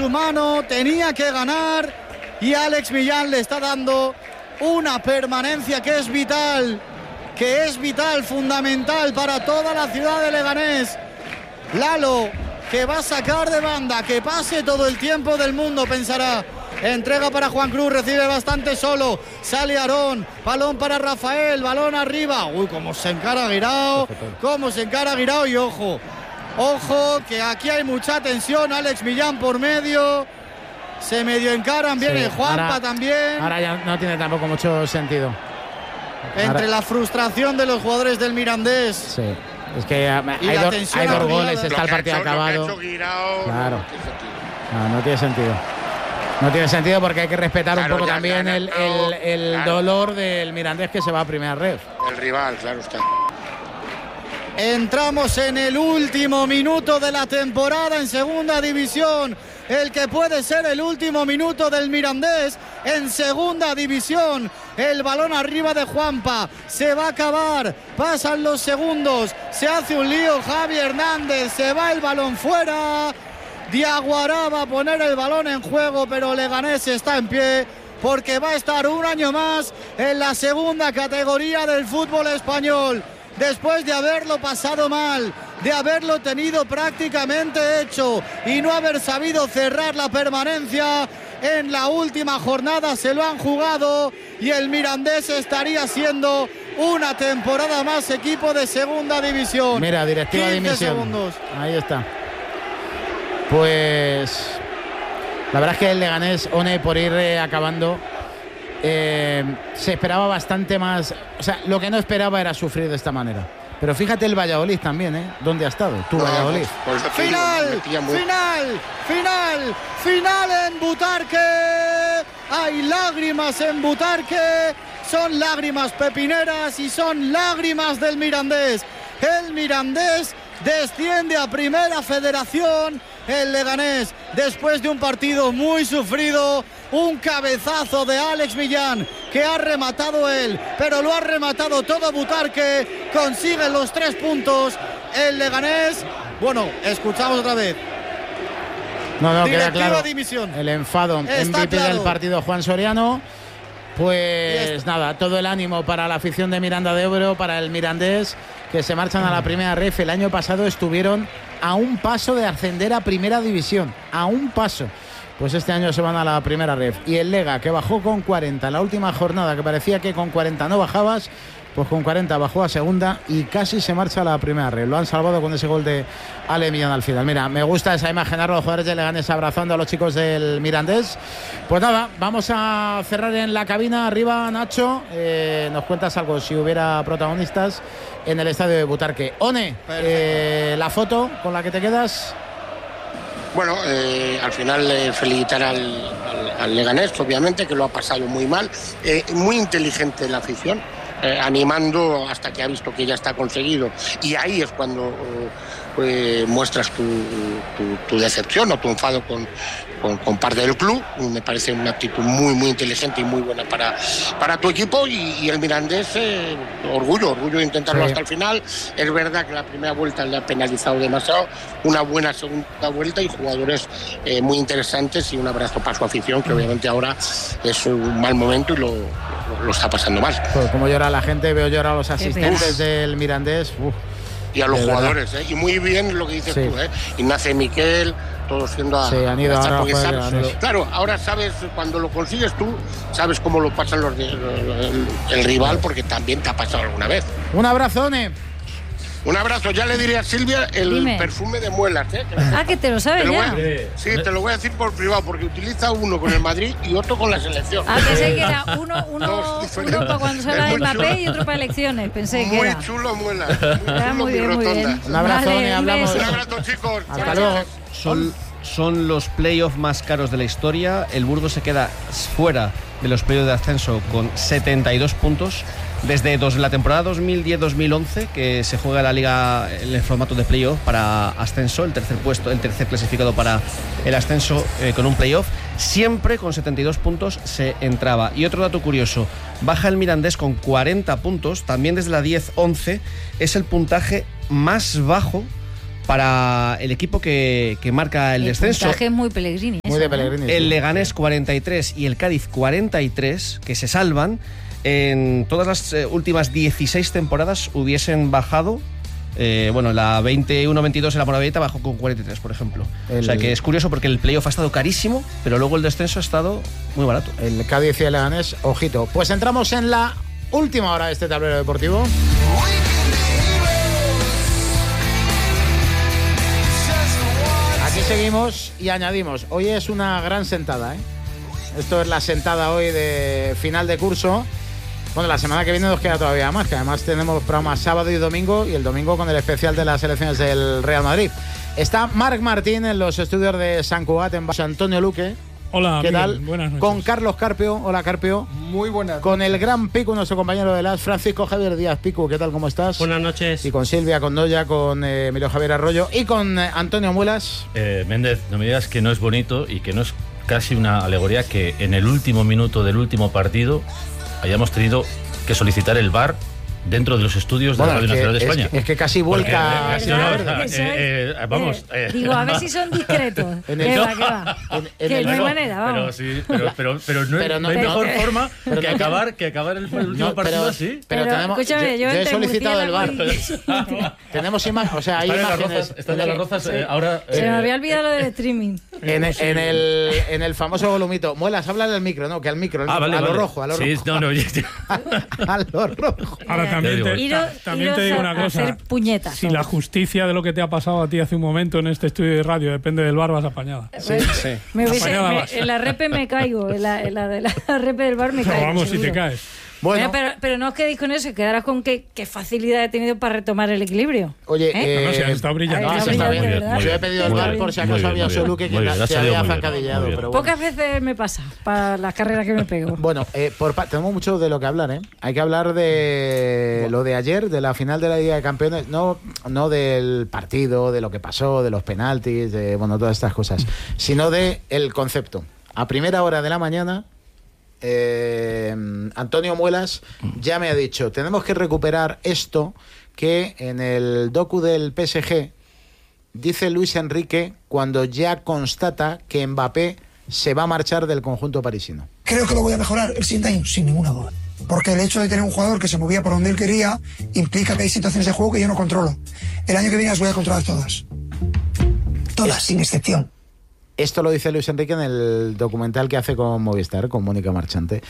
su mano, tenía que ganar y Alex Millán le está dando una permanencia que es vital, fundamental para toda la ciudad de Leganés. Lalo, que va a sacar de banda, que pase todo el tiempo del mundo, pensará. Entrega para Juan Cruz, recibe bastante solo, sale Aarón, balón para Rafael, balón arriba. Uy, cómo se encara Guirao, y ojo, que aquí hay mucha tensión. Alex Millán por medio, se medio encaran, viene Juanpa ahora, también. Ahora ya no tiene tampoco mucho sentido. Entre la frustración de los jugadores del Mirandés. Sí, es que hay dos goles, está el partido acabado. Claro, no tiene sentido. No tiene sentido porque hay que respetar un poco también el dolor del Mirandés que se va a primera red. El rival, claro está. Entramos en el último minuto de la temporada en segunda división. El que puede ser el último minuto del Mirandés en segunda división. El balón arriba de Juanpa. Se va a acabar. Pasan los segundos. Se hace un lío Javi Hernández. Se va el balón fuera. Diaguará va a poner el balón en juego, pero Leganés está en pie porque va a estar un año más en la segunda categoría del fútbol español. Después de haberlo pasado mal, de haberlo tenido prácticamente hecho y no haber sabido cerrar la permanencia, en la última jornada se lo han jugado y el Mirandés estaría siendo una temporada más equipo de segunda división. Mira, directiva de dimisión. Segundos. Ahí está. Pues la verdad es que el Leganés, One, por ir acabando, se esperaba bastante más. O sea, lo que no esperaba era sufrir de esta manera. Pero fíjate el Valladolid también, ¿eh? ¿Dónde ha estado? Tú, Valladolid. Final en Butarque. Hay lágrimas en Butarque. Son lágrimas pepineras y son lágrimas del Mirandés. El Mirandés desciende a Primera Federación. El Leganés, después de un partido muy sufrido, un cabezazo de Alex Millán, que ha rematado él, pero lo ha rematado todo Butarque, consigue los 3 puntos. El Leganés, bueno, escuchamos otra vez. No, queda claro. Dimisión. El enfado, MVP del partido, Juan Soriano. Pues nada, todo el ánimo para la afición de Miranda de Ebro, para el Mirandés, que se marchan a la primera ref. El año pasado estuvieron a un paso de ascender a primera división, a un paso. Pues este año se van a la primera ref. Y el Lega, que bajó con 40 en la última jornada, que parecía que con 40 no bajabas, pues con 40 bajó a segunda y casi se marcha a la primera red. Lo han salvado con ese gol de Ale Millán al final. Mira, me gusta esa imagen, a los jugadores de Leganés abrazando a los chicos del Mirandés. Pues nada, vamos a cerrar en la cabina. Arriba, Nacho, nos cuentas algo si hubiera protagonistas en el estadio de Butarque. One, la foto con la que te quedas. Bueno, al final felicitar al Leganés, obviamente, que lo ha pasado muy mal. Muy inteligente la afición. Animando hasta que ha visto que ya está conseguido, y ahí es cuando muestras tu decepción o tu enfado con parte del club. Me parece una actitud muy muy inteligente y muy buena para tu equipo, y el Mirandés, orgullo de intentarlo hasta el final. Es verdad que la primera vuelta le ha penalizado demasiado, una buena segunda vuelta y jugadores muy interesantes, y un abrazo para su afición, que obviamente ahora es un mal momento y lo está pasando mal. Pues como llora la gente, veo llorar a los asistentes del Mirandés. Y a los jugadores, y muy bien lo que dices tú, Ignacio y Miquel, todos siendo han ido ahora claro, ahora sabes, cuando lo consigues tú, sabes cómo lo pasan el rival, porque también te ha pasado alguna vez. Un abrazo, Ne. Un abrazo, ya le diré a Silvia perfume de muelas, que te lo sabes ya. Sí, te lo voy a decir por privado, porque utiliza uno con el Madrid y otro con la selección. Pensé que era uno para cuando se habla de Mbappé y otro para elecciones, pensé que era. Muy chulo muelas, muy bien. Un abrazo, Ne, hablamos. Un abrazo, chicos. Hasta luego. Son los playoffs más caros de la historia. El Burgos se queda fuera de los playoffs de ascenso con 72 puntos. Desde la temporada 2010-2011, que se juega la liga en el formato de playoff para ascenso, el tercer clasificado para el ascenso con un playoff, siempre con 72 puntos se entraba. Y otro dato curioso, baja el Mirandés con 40 puntos, también desde la 10-11, es el puntaje más bajo Para el equipo que marca el descenso. El puntaje es muy Pellegrini. Muy de Pellegrini. El Leganés 43 y el Cádiz 43, que se salvan. En todas las últimas 16 temporadas hubiesen bajado. La 21-22 en la Moravieta bajó con 43, por ejemplo. O sea que es curioso porque el playoff ha estado carísimo, pero luego el descenso ha estado muy barato. El Cádiz y el Leganés, ojito. Pues entramos en la última hora de este tablero deportivo. Aquí seguimos y añadimos. Hoy es una gran sentada, ¿eh? Esto es la sentada hoy de final de curso. Bueno, la semana que viene nos queda todavía más, que además tenemos programas sábado y domingo, y el domingo con el especial de las elecciones del Real Madrid. Está Marc Martín en los estudios de San Cugat, en José Antonio Luque. Hola, ¿qué Miguel? tal? Buenas noches. Con Carlos Carpio. Hola, Carpio. Muy buenas. Con el gran Picu, nuestro compañero de las, Francisco Javier Díaz. Picu, ¿qué tal? ¿Cómo estás? Buenas noches. Y con Silvia, con Noya, con Emilio Javier Arroyo y con Antonio Muelas. Méndez, no me digas que no es bonito y que no es casi una alegoría que en el último minuto del último partido hayamos tenido que solicitar el VAR dentro de los estudios de la Radio Nacional de España. Es que casi vuelca. Vamos. Digo, a ver si son discretos. ¿Qué va? Que no hay manera, vamos. Pero no hay mejor forma que acabar el último partido así. Pero tenemos, escúchame, yo he solicitado el VAR. Tenemos imágenes, o sea, hay imágenes. Están las rozas ahora. Se me había olvidado lo del streaming. En el famoso volumito. Muelas, habla del micro, ¿no? Que al micro, a lo rojo, a lo rojo. Sí, no. A lo rojo. Ahora también te digo una cosa. Hacer puñetas. Si la justicia de lo que te ha pasado a ti hace un momento en este estudio de radio depende del VAR, vas apañada. Sí. En la repe me caigo. En la de la repe del VAR me caigo. Vamos, seguro. si te caes. Bueno, pero no os quedéis con eso, quedarás con qué facilidad he tenido para retomar el equilibrio. Oye, no, si has estado brillando. Está bien. ¿verdad? Yo he pedido el VAR por si acaso había solo que se había zancadillado. Pero bueno. Pocas veces me pasa para las carreras que me pego. Bueno, tenemos mucho de lo que hablar, ¿eh? Hay que hablar de lo de ayer, de la final de la Liga de Campeones, no del partido, de lo que pasó, de los penaltis, de todas estas cosas, sino de el concepto. A primera hora de la mañana, Antonio Muelas ya me ha dicho, tenemos que recuperar esto que en el docu del PSG dice Luis Enrique cuando ya constata que Mbappé se va a marchar del conjunto parisino. Creo que lo voy a mejorar el siguiente año, sin ninguna duda. Porque el hecho de tener un jugador que se movía por donde él quería implica que hay situaciones de juego que yo no controlo. El año que viene las voy a controlar todas. Todas, sin excepción. Esto lo dice Luis Enrique en el documental que hace con Movistar, con Mónica Marchante.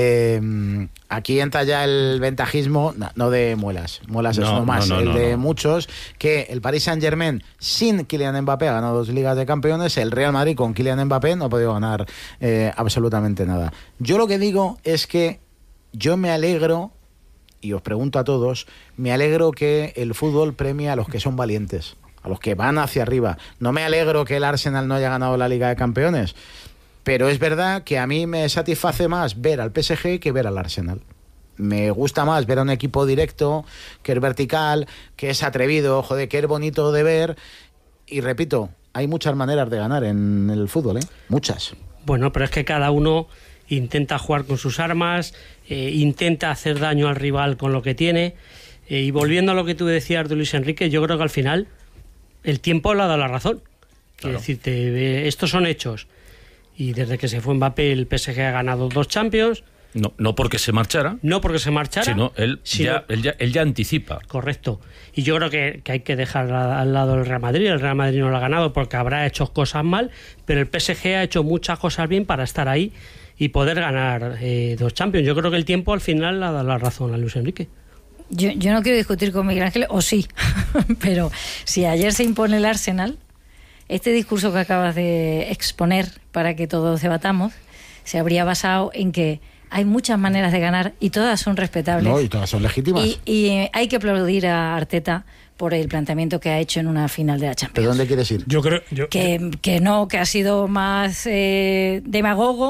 Aquí entra ya el ventajismo, no de Muelas. Muelas es uno más, de muchos, que el Paris Saint-Germain sin Kylian Mbappé ha ganado 2 Ligas de Campeones, el Real Madrid con Kylian Mbappé no ha podido ganar absolutamente nada. Yo lo que digo es que yo me alegro, y os pregunto a todos, me alegro que el fútbol premie a los que son valientes, a los que van hacia arriba. No me alegro que el Arsenal no haya ganado la Liga de Campeones, pero es verdad que a mí me satisface más ver al PSG que ver al Arsenal. Me gusta más ver a un equipo directo, que es vertical, que es atrevido, que es bonito de ver. Y repito, hay muchas maneras de ganar en el fútbol, ¿eh? Muchas. Bueno, pero es que cada uno intenta jugar con sus armas, intenta hacer daño al rival con lo que tiene. Y volviendo a lo que tú decías de Luis Enrique, yo creo que al final el tiempo le ha dado la razón. Quiero decirte, estos son hechos. Y desde que se fue Mbappé, el PSG ha ganado 2 Champions. No porque se marchara. No porque se marchara. Sino él ya anticipa. Correcto. Y yo creo que hay que dejar al lado el Real Madrid. El Real Madrid no lo ha ganado porque habrá hecho cosas mal, pero el PSG ha hecho muchas cosas bien para estar ahí y poder ganar 2 Champions. Yo creo que el tiempo al final le ha dado la razón a Luis Enrique. Yo no quiero discutir con Miguel Ángel, o sí, pero si ayer se impone el Arsenal, este discurso que acabas de exponer para que todos debatamos, se habría basado en que hay muchas maneras de ganar y todas son respetables. No, y todas son legítimas. Y hay que aplaudir a Arteta por el planteamiento que ha hecho en una final de la Champions. ¿De dónde quieres ir? Yo creo... Que ha sido más demagogo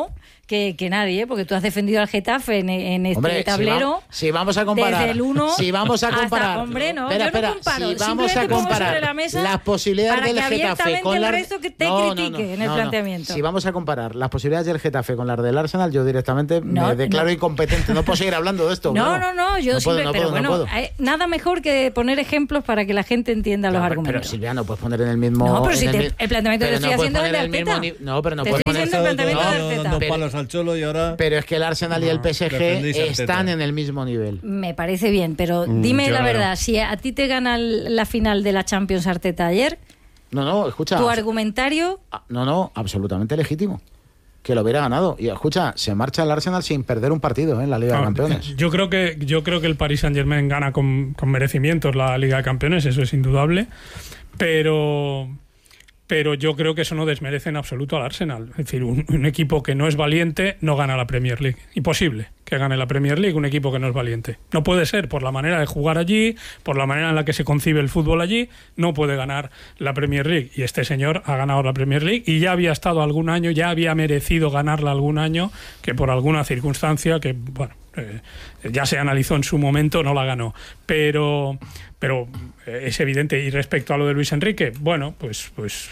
que nadie, porque tú has defendido al Getafe en este tablero. Si vamos a comparar, desde el 1 si vamos a comparar, hombre, no, espera, yo no comparo. Si vamos a comparar las posibilidades del Getafe con el resto que te critique en el planteamiento. Si vamos a comparar las posibilidades del Getafe con las del Arsenal, yo directamente me declaro incompetente. No puedo seguir hablando de esto. No, yo siempre, pero bueno, nada mejor que poner ejemplos para que la gente entienda los argumentos. Pero Silvia, no puedes poner en el mismo. No, pero si el planteamiento que estoy haciendo es el de Arteta. No, pero no te puedes estoy diciendo el planteamiento de Arteta. Dos palos al Cholo y ahora. Pero es que el Arsenal y el PSG están en el mismo nivel. Me parece bien, pero dime la verdad, si a ti te gana la final de la Champions Arteta ayer. No, escucha. ¿Tu argumentario? No, absolutamente legítimo. Que lo hubiera ganado. Y escucha, se marcha el Arsenal sin perder un partido en la Liga de Campeones. Yo creo que el Paris Saint-Germain gana con merecimientos la Liga de Campeones, eso es indudable. Pero yo creo que eso no desmerece en absoluto al Arsenal. Es decir, un equipo que no es valiente no gana la Premier League. Imposible que gane la Premier League un equipo que no es valiente. No puede ser, por la manera de jugar allí, por la manera en la que se concibe el fútbol allí, no puede ganar la Premier League. Y este señor ha ganado la Premier League y ya había estado algún año, ya había merecido ganarla algún año, que por alguna circunstancia que, bueno, ya se analizó en su momento, no la ganó. Pero es evidente. Y respecto a lo de Luis Enrique, bueno, pues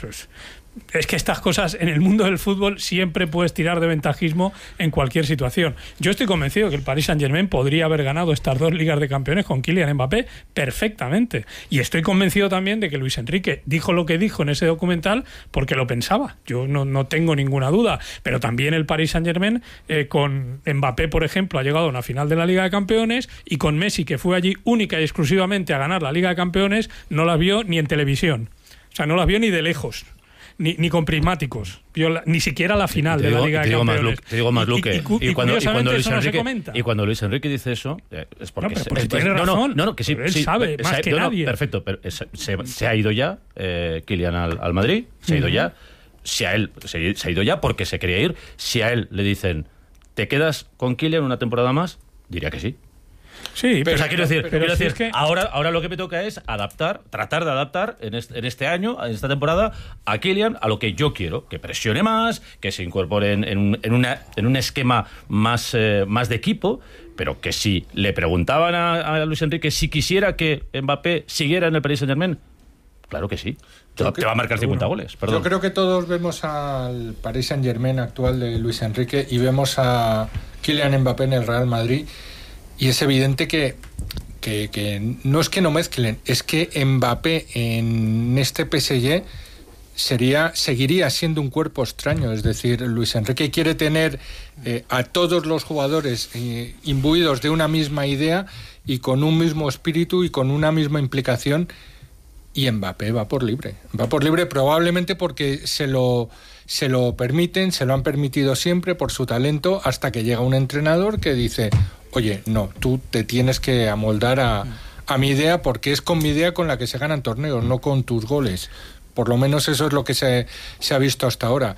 es que estas cosas en el mundo del fútbol siempre puedes tirar de ventajismo en cualquier situación. Yo estoy convencido que el Paris Saint-Germain podría haber ganado estas 2 Ligas de Campeones con Kylian Mbappé perfectamente. Y estoy convencido también de que Luis Enrique dijo lo que dijo en ese documental porque lo pensaba. Yo no tengo ninguna duda. Pero también el Paris Saint-Germain con Mbappé, por ejemplo, ha llegado a una final de la Liga de Campeones, y con Messi, que fue allí única y exclusivamente a ganar la Liga de Campeones, no la vio ni en televisión. O sea, no la vio ni de lejos. Ni con prismáticos, ni siquiera la final de la Liga de Campeones. Te digo más, Luque. Y cuando Luis Enrique dice eso, es porque... tiene razón. No, que sí. Él sabe más que nadie. Perfecto, pero se ha ido ya Kylian al Madrid, se ha ido ya. Si a él se ha ido ya porque se quería ir. Si a él le dicen, ¿te quedas con Kylian una temporada más? Diría que sí. Sí, pero, o sea, quiero decir, es que ahora lo que me toca es tratar de adaptar en este año, en esta temporada, a Kylian a lo que yo quiero, que presione más, que se incorpore en un esquema más de equipo, pero que si le preguntaban a Luis Enrique si quisiera que Mbappé siguiera en el Paris Saint-Germain, claro que sí. Te va a marcar 50 goles. Perdón. Yo creo que todos vemos al Paris Saint-Germain actual de Luis Enrique y vemos a Kylian Mbappé en el Real Madrid. Y es evidente que no es que no mezclen, es que Mbappé en este PSG seguiría siendo un cuerpo extraño. Es decir, Luis Enrique quiere tener a todos los jugadores imbuidos de una misma idea y con un mismo espíritu y con una misma implicación. Y Mbappé va por libre probablemente porque se lo permiten, se lo han permitido siempre por su talento, hasta que llega un entrenador que dice: oye, no, tú te tienes que amoldar a mi idea, porque es con mi idea con la que se ganan torneos, no con tus goles. Por lo menos eso es lo que se ha visto hasta ahora.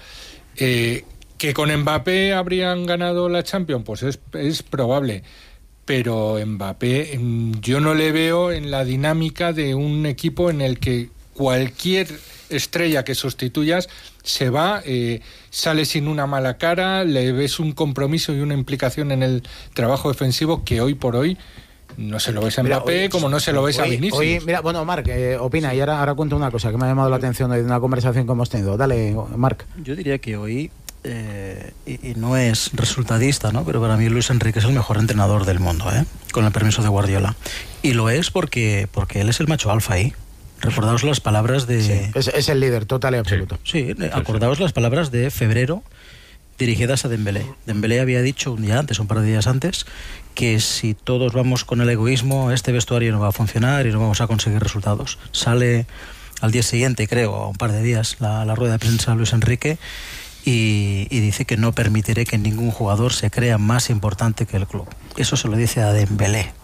Que con Mbappé habrían ganado la Champions, pues es probable. Pero Mbappé yo no le veo en la dinámica de un equipo en el que cualquier estrella que sustituyas se va, sale sin una mala cara, le ves un compromiso y una implicación en el trabajo defensivo que hoy por hoy no se lo ves a Mbappé, como no se lo ves a Vinicius. Mira, bueno, Marc, opina, y ahora cuento una cosa que me ha llamado la atención hoy de una conversación que hemos tenido. Dale, Marc. Yo diría que hoy, y no es resultadista, ¿no?, pero para mí Luis Enrique es el mejor entrenador del mundo, con el permiso de Guardiola. Y lo es porque él es el macho alfa ahí. Recordaos las palabras de... Sí, es el líder total y absoluto. Sí, acordaos las palabras de febrero dirigidas a Dembélé. Dembélé había dicho un par de días antes, que si todos vamos con el egoísmo, este vestuario no va a funcionar y no vamos a conseguir resultados. Sale al día siguiente, creo, a un par de días, la rueda de prensa de Luis Enrique y dice que no permitiré que ningún jugador se crea más importante que el club. Eso se lo dice a Dembélé.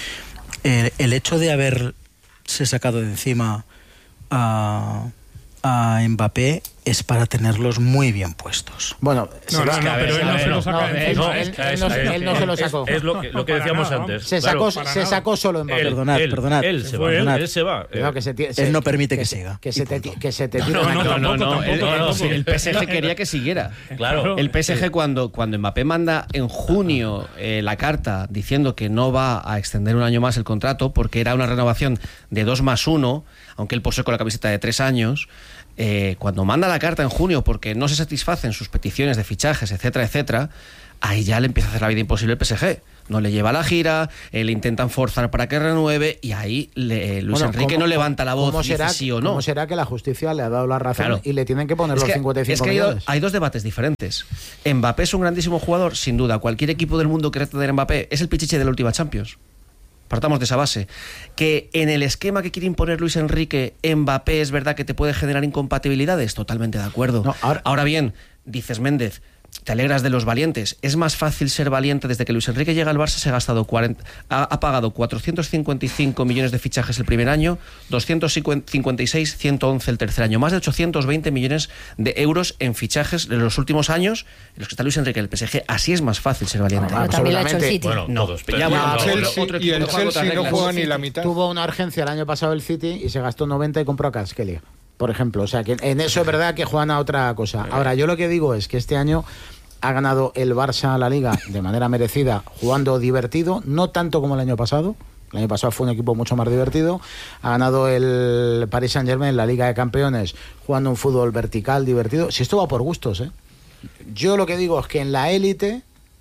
El hecho de haberse sacado de encima a Mbappé es para tenerlos muy bien puestos. Bueno, pero él no se lo saca. Él no se lo sacó. Es lo que decíamos antes. Se sacó solo Mbappé. Perdonad. Él se va. Él no permite que siga. Que se te tire. No. El PSG quería que siguiera. Claro. El PSG cuando Mbappé manda en junio la carta diciendo que no va a extender un año más el contrato porque era una renovación de 2+1, aunque él posee con la camiseta de 3 años. Cuando manda la carta en junio porque no se satisfacen sus peticiones de fichajes, etcétera, ahí ya le empieza a hacer la vida imposible el PSG. No le lleva a la gira, le intentan forzar para que renueve y ahí Luis Enrique no levanta la voz y dice sí o no. ¿Cómo será que la justicia le ha dado la razón y le tienen que poner los 55 millones? Hay dos debates diferentes. Mbappé es un grandísimo jugador, sin duda. Cualquier equipo del mundo quiere tener a Mbappé. Es el pichiche de la última Champions. Partamos de esa base. Que en el esquema que quiere imponer Luis Enrique, Mbappé es verdad que te puede generar incompatibilidades. Totalmente de acuerdo. No, ahora bien, dices Méndez, te alegras de los valientes. Es más fácil ser valiente desde que Luis Enrique llega al Barça. Ha pagado 455 millones de fichajes el primer año, 256, 111 el tercer año. Más de 820 millones de euros en fichajes en los últimos años en los que está Luis Enrique en el PSG. Así es más fácil ser valiente. También lo ha hecho el City. Bueno, todos. Y el Chelsea no juega ni la mitad. Tuvo una urgencia el año pasado el City y se gastó 90 y compró a Kvaratskhelia, por ejemplo. O sea, que en eso es verdad que juegan a otra cosa. Ahora, yo lo que digo es que este año ha ganado el Barça la Liga de manera merecida, jugando divertido, no tanto como el año pasado. El año pasado fue un equipo mucho más divertido. Ha ganado el Paris Saint-Germain la Liga de Campeones jugando un fútbol vertical, divertido. Si esto va por gustos, ¿eh? Yo lo que digo es que en la élite,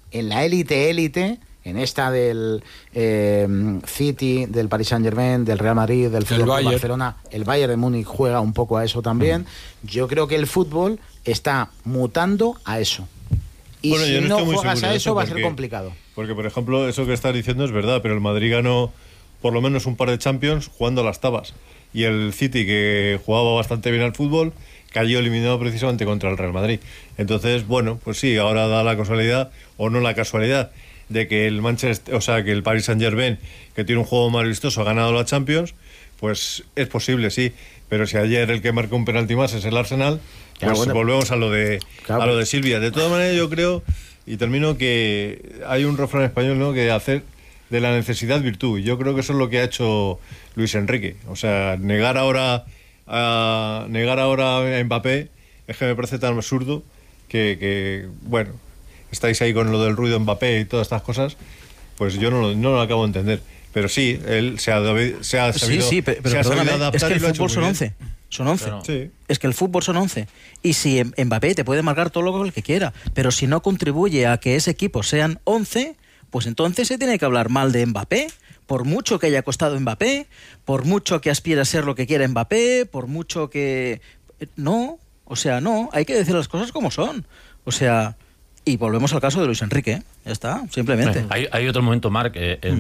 en esta del City, del Paris Saint-Germain, del Real Madrid, del Fútbol Club Barcelona, el Bayern de Múnich juega un poco a eso también. Yo creo que el fútbol está mutando a eso. Y bueno, si no juegas a eso va a ser complicado. Porque, por ejemplo, eso que estás diciendo es verdad, pero el Madrid ganó por lo menos un par de Champions jugando a las tabas. Y el City, que jugaba bastante bien al fútbol, cayó eliminado precisamente contra el Real Madrid. Entonces, bueno, pues sí, ahora da la casualidad, o no la casualidad, de que el que el Paris Saint-Germain, que tiene un juego más vistoso, ha ganado la Champions, pues es posible, sí. Pero si ayer el que marcó un penalti más es el Arsenal, pues volvemos a lo de Silvia. De todas maneras, yo creo, y termino, que hay un refrán español, ¿no?, que hacer de la necesidad virtud. Yo creo que eso es lo que ha hecho Luis Enrique. O sea, negar ahora a Mbappé es que me parece tan absurdo que bueno, estáis ahí con lo del ruido Mbappé y todas estas cosas, pues yo no lo acabo de entender. Pero sí, él se ha sabido adaptar. Es que el y lo ha fútbol hecho son muy 11. Son 11. Sí. Es que el fútbol son 11. Y si Mbappé te puede marcar todo lo que quiera, pero si no contribuye a que ese equipo sean 11, pues entonces se tiene que hablar mal de Mbappé. Por mucho que haya costado Mbappé, por mucho que aspire a ser lo que quiera Mbappé, por mucho que... No, hay que decir las cosas como son. O sea, y volvemos al caso de Luis Enrique, ya está, simplemente. Hay otro momento, Marc,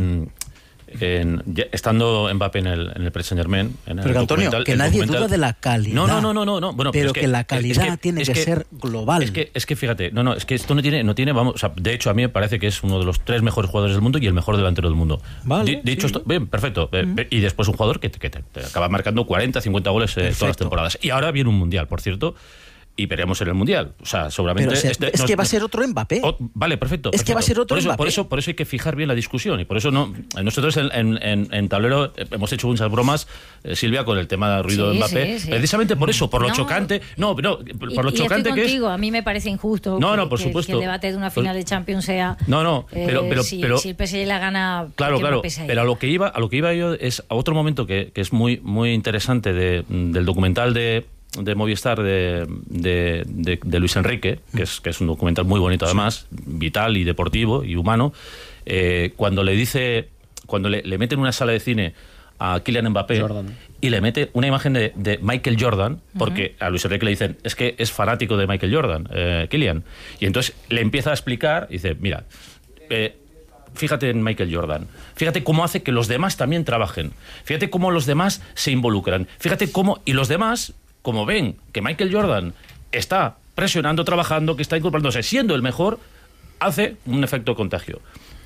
estando Mbappé en el Paris Saint-Germain, pero Antonio, que nadie duda de la calidad. No. Bueno, pero que la calidad tiene que ser global. Es que fíjate, es que esto no tiene, vamos, o sea, de hecho a mí me parece que es uno de los 3 mejores jugadores del mundo y el mejor delantero del mundo. Vale, de hecho, bien, perfecto. Y después un jugador que te acaba marcando 40, 50 goles todas las temporadas. Y ahora viene un mundial, por cierto. Y veremos en el Mundial. O sea, seguramente... Pero, es que va a ser otro Mbappé. Vale, perfecto. Es que va a ser otro Mbappé. Por eso hay que fijar bien la discusión. Y por eso nosotros en Tablero hemos hecho muchas bromas, Silvia, con el tema de ruido de Mbappé. Sí. Precisamente por eso, por lo chocante... No, por lo chocante que contigo, a mí me parece injusto por supuesto. Que el debate de una final de Champions sea... Pero si el PSG la gana... Claro. Pero a lo que iba yo es a otro momento que es muy, muy interesante del documental de Movistar de Luis Enrique, que es un documental muy bonito además, vital y deportivo y humano, cuando le meten una sala de cine a Kylian Mbappé y le mete una imagen de Michael Jordan, porque a Luis Enrique le dicen, es que es fanático de Michael Jordan, Kylian, y entonces le empieza a explicar y dice, mira, fíjate en Michael Jordan, fíjate cómo hace que los demás también trabajen, fíjate cómo los demás se involucran, fíjate cómo, y los demás, como ven que Michael Jordan está presionando, trabajando, que está incorporándose, siendo el mejor, hace un efecto contagio.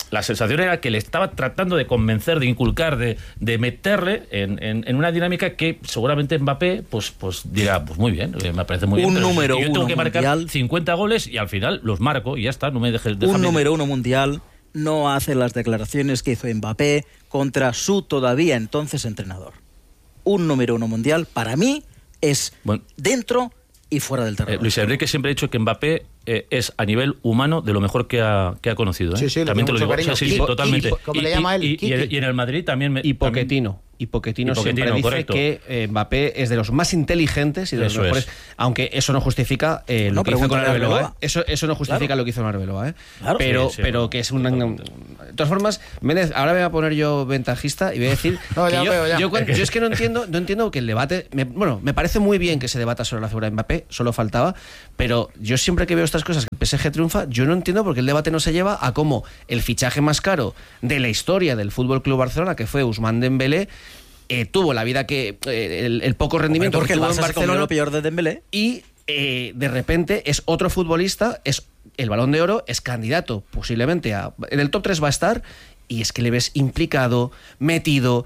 la sensación era que le estaba tratando de convencer, de inculcar, de meterle en una dinámica que seguramente Mbappé pues dirá, pues muy bien, me parece muy bien. Un número yo tengo que marcar mundial, 50 goles y al final los marco y ya está, no me dejes. Un número 1 mundial no hace las declaraciones que hizo Mbappé contra su todavía entonces entrenador. Un número 1 mundial, para mí, es dentro y fuera del terreno. Luis Enrique siempre ha dicho que Mbappé es a nivel humano de lo mejor que ha conocido. Sí, también te lo digo. Sí, totalmente. ¿Cómo le llama él? Y en el Madrid también. Y Pochettino. Y Pochettino siempre dice correcto. que Mbappé es de los más inteligentes y de los mejores, aunque eso no justifica lo que hizo con Arbeloa. Eso no justifica lo que hizo con Arbeloa, Claro. pero que es un... De todas formas, Méndez, ahora me voy a poner yo ventajista y voy a decir yo es que no entiendo que el debate... Me parece muy bien que se debata sobre la figura de Mbappé, solo faltaba, pero yo siempre que veo estas cosas, que el PSG triunfa, yo no entiendo por qué el debate no se lleva a cómo el fichaje más caro de la historia del Fútbol Club Barcelona, que fue Ousmane Dembélé, tuvo la vida que el poco rendimiento porque que tuvo el Barça en Barcelona, lo peor de Dembélé, y de repente es otro futbolista, es el Balón de Oro, es candidato posiblemente en el top 3 va a estar, y es que le ves implicado, metido,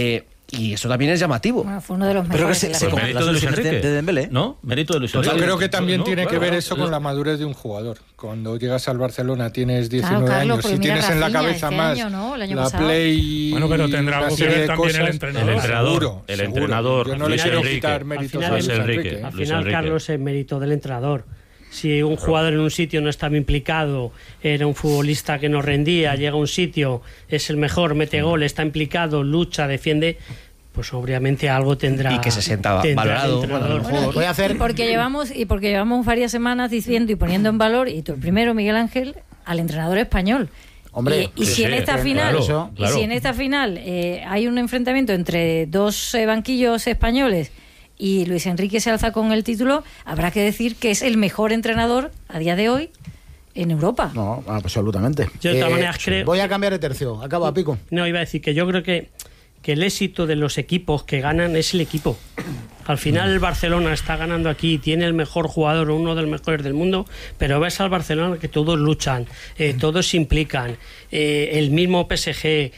y eso también es llamativo. Bueno, fue uno de los mejores. Mérito de Luis Enrique, de Dembélé, ¿no? Mérito de Luis Enrique. Yo creo que también tiene que ver eso con la madurez de un jugador. Cuando llegas al Barcelona tienes 19 Carlos, años y tienes en la cabeza más la play. Bueno, pero tendrá algo que ver también el entrenador. El entrenador. Yo no le quiero quitar méritos a Luis Enrique. Al final, Carlos, es mérito del entrenador. Si un jugador en un sitio no estaba implicado, era un futbolista que no rendía, llega a un sitio, es el mejor, mete gol, está implicado, lucha, defiende, pues obviamente algo tendrá. Y que se sienta valorado. Voy a hacer... y porque llevamos varias semanas diciendo y poniendo en valor, y tú el primero, Miguel Ángel, al entrenador español. Hombre, si en esta final, si en esta final hay un enfrentamiento entre dos banquillos españoles y Luis Enrique se alza con el título, habrá que decir que es el mejor entrenador a día de hoy en Europa. No, absolutamente. Yo de todas maneras creo... Voy a cambiar de tercio. Acaba, Pico. No, iba a decir que yo creo que el éxito de los equipos que ganan es el equipo. Al final el Barcelona está ganando aquí, tiene el mejor jugador, uno de los mejores del mundo, pero ves al Barcelona que todos luchan, todos se implican. El mismo PSG,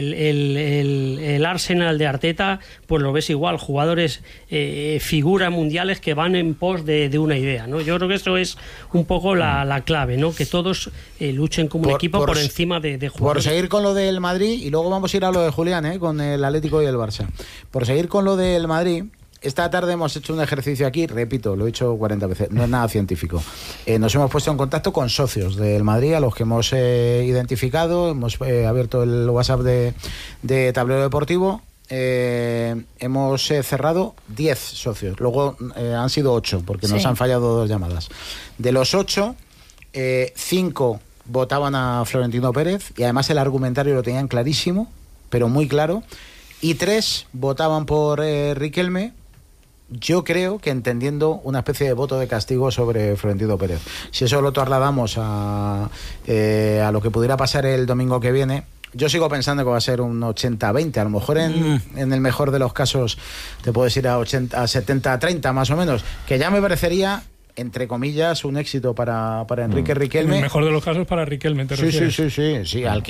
el Arsenal de Arteta, pues lo ves igual, jugadores, figuras mundiales que van en pos de una idea, ¿no? Yo creo que eso es un poco la clave, ¿no? Que todos luchen como un equipo por encima de jugadores. Por seguir con lo del Madrid, y luego vamos a ir a lo de Julián, con el Atlético y el Barça. Por seguir con lo del Madrid... Esta tarde hemos hecho un ejercicio aquí, repito, lo he hecho 40 veces, no es nada científico. Nos hemos puesto en contacto con socios del Madrid, a los que hemos identificado, hemos abierto el WhatsApp de Tablero Deportivo, hemos cerrado 10 socios, luego han sido 8, porque nos han fallado 2 llamadas. De los 8, 5 votaban a Florentino Pérez, y además el argumentario lo tenían clarísimo, pero muy claro, y 3 votaban por Riquelme. Yo creo que entendiendo una especie de voto de castigo sobre Florentino Pérez. Si eso lo trasladamos a lo que pudiera pasar el domingo que viene, yo sigo pensando que va a ser un 80-20. A lo mejor en el mejor de los casos te puedes ir a 70-30 más o menos, que ya me parecería, entre comillas, un éxito para Enrique Riquelme. En el mejor de los casos para Riquelme, ¿te refieres? Sí, al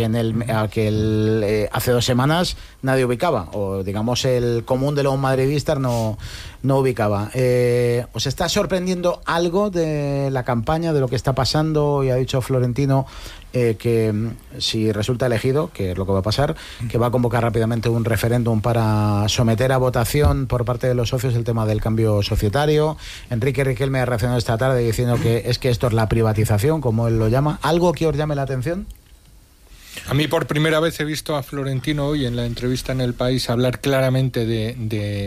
que hace 2 semanas nadie ubicaba, o digamos el común de los madridistas no ubicaba. ¿Os está sorprendiendo algo de la campaña, de lo que está pasando? Y ha dicho Florentino que si resulta elegido, que es lo que va a pasar, que va a convocar rápidamente un referéndum para someter a votación por parte de los socios el tema del cambio societario. Enrique Riquelme ha reaccionado esta tarde diciendo que esto es la privatización, como él lo llama. ¿Algo que os llame la atención? A mí por primera vez he visto a Florentino hoy en la entrevista en El País hablar claramente de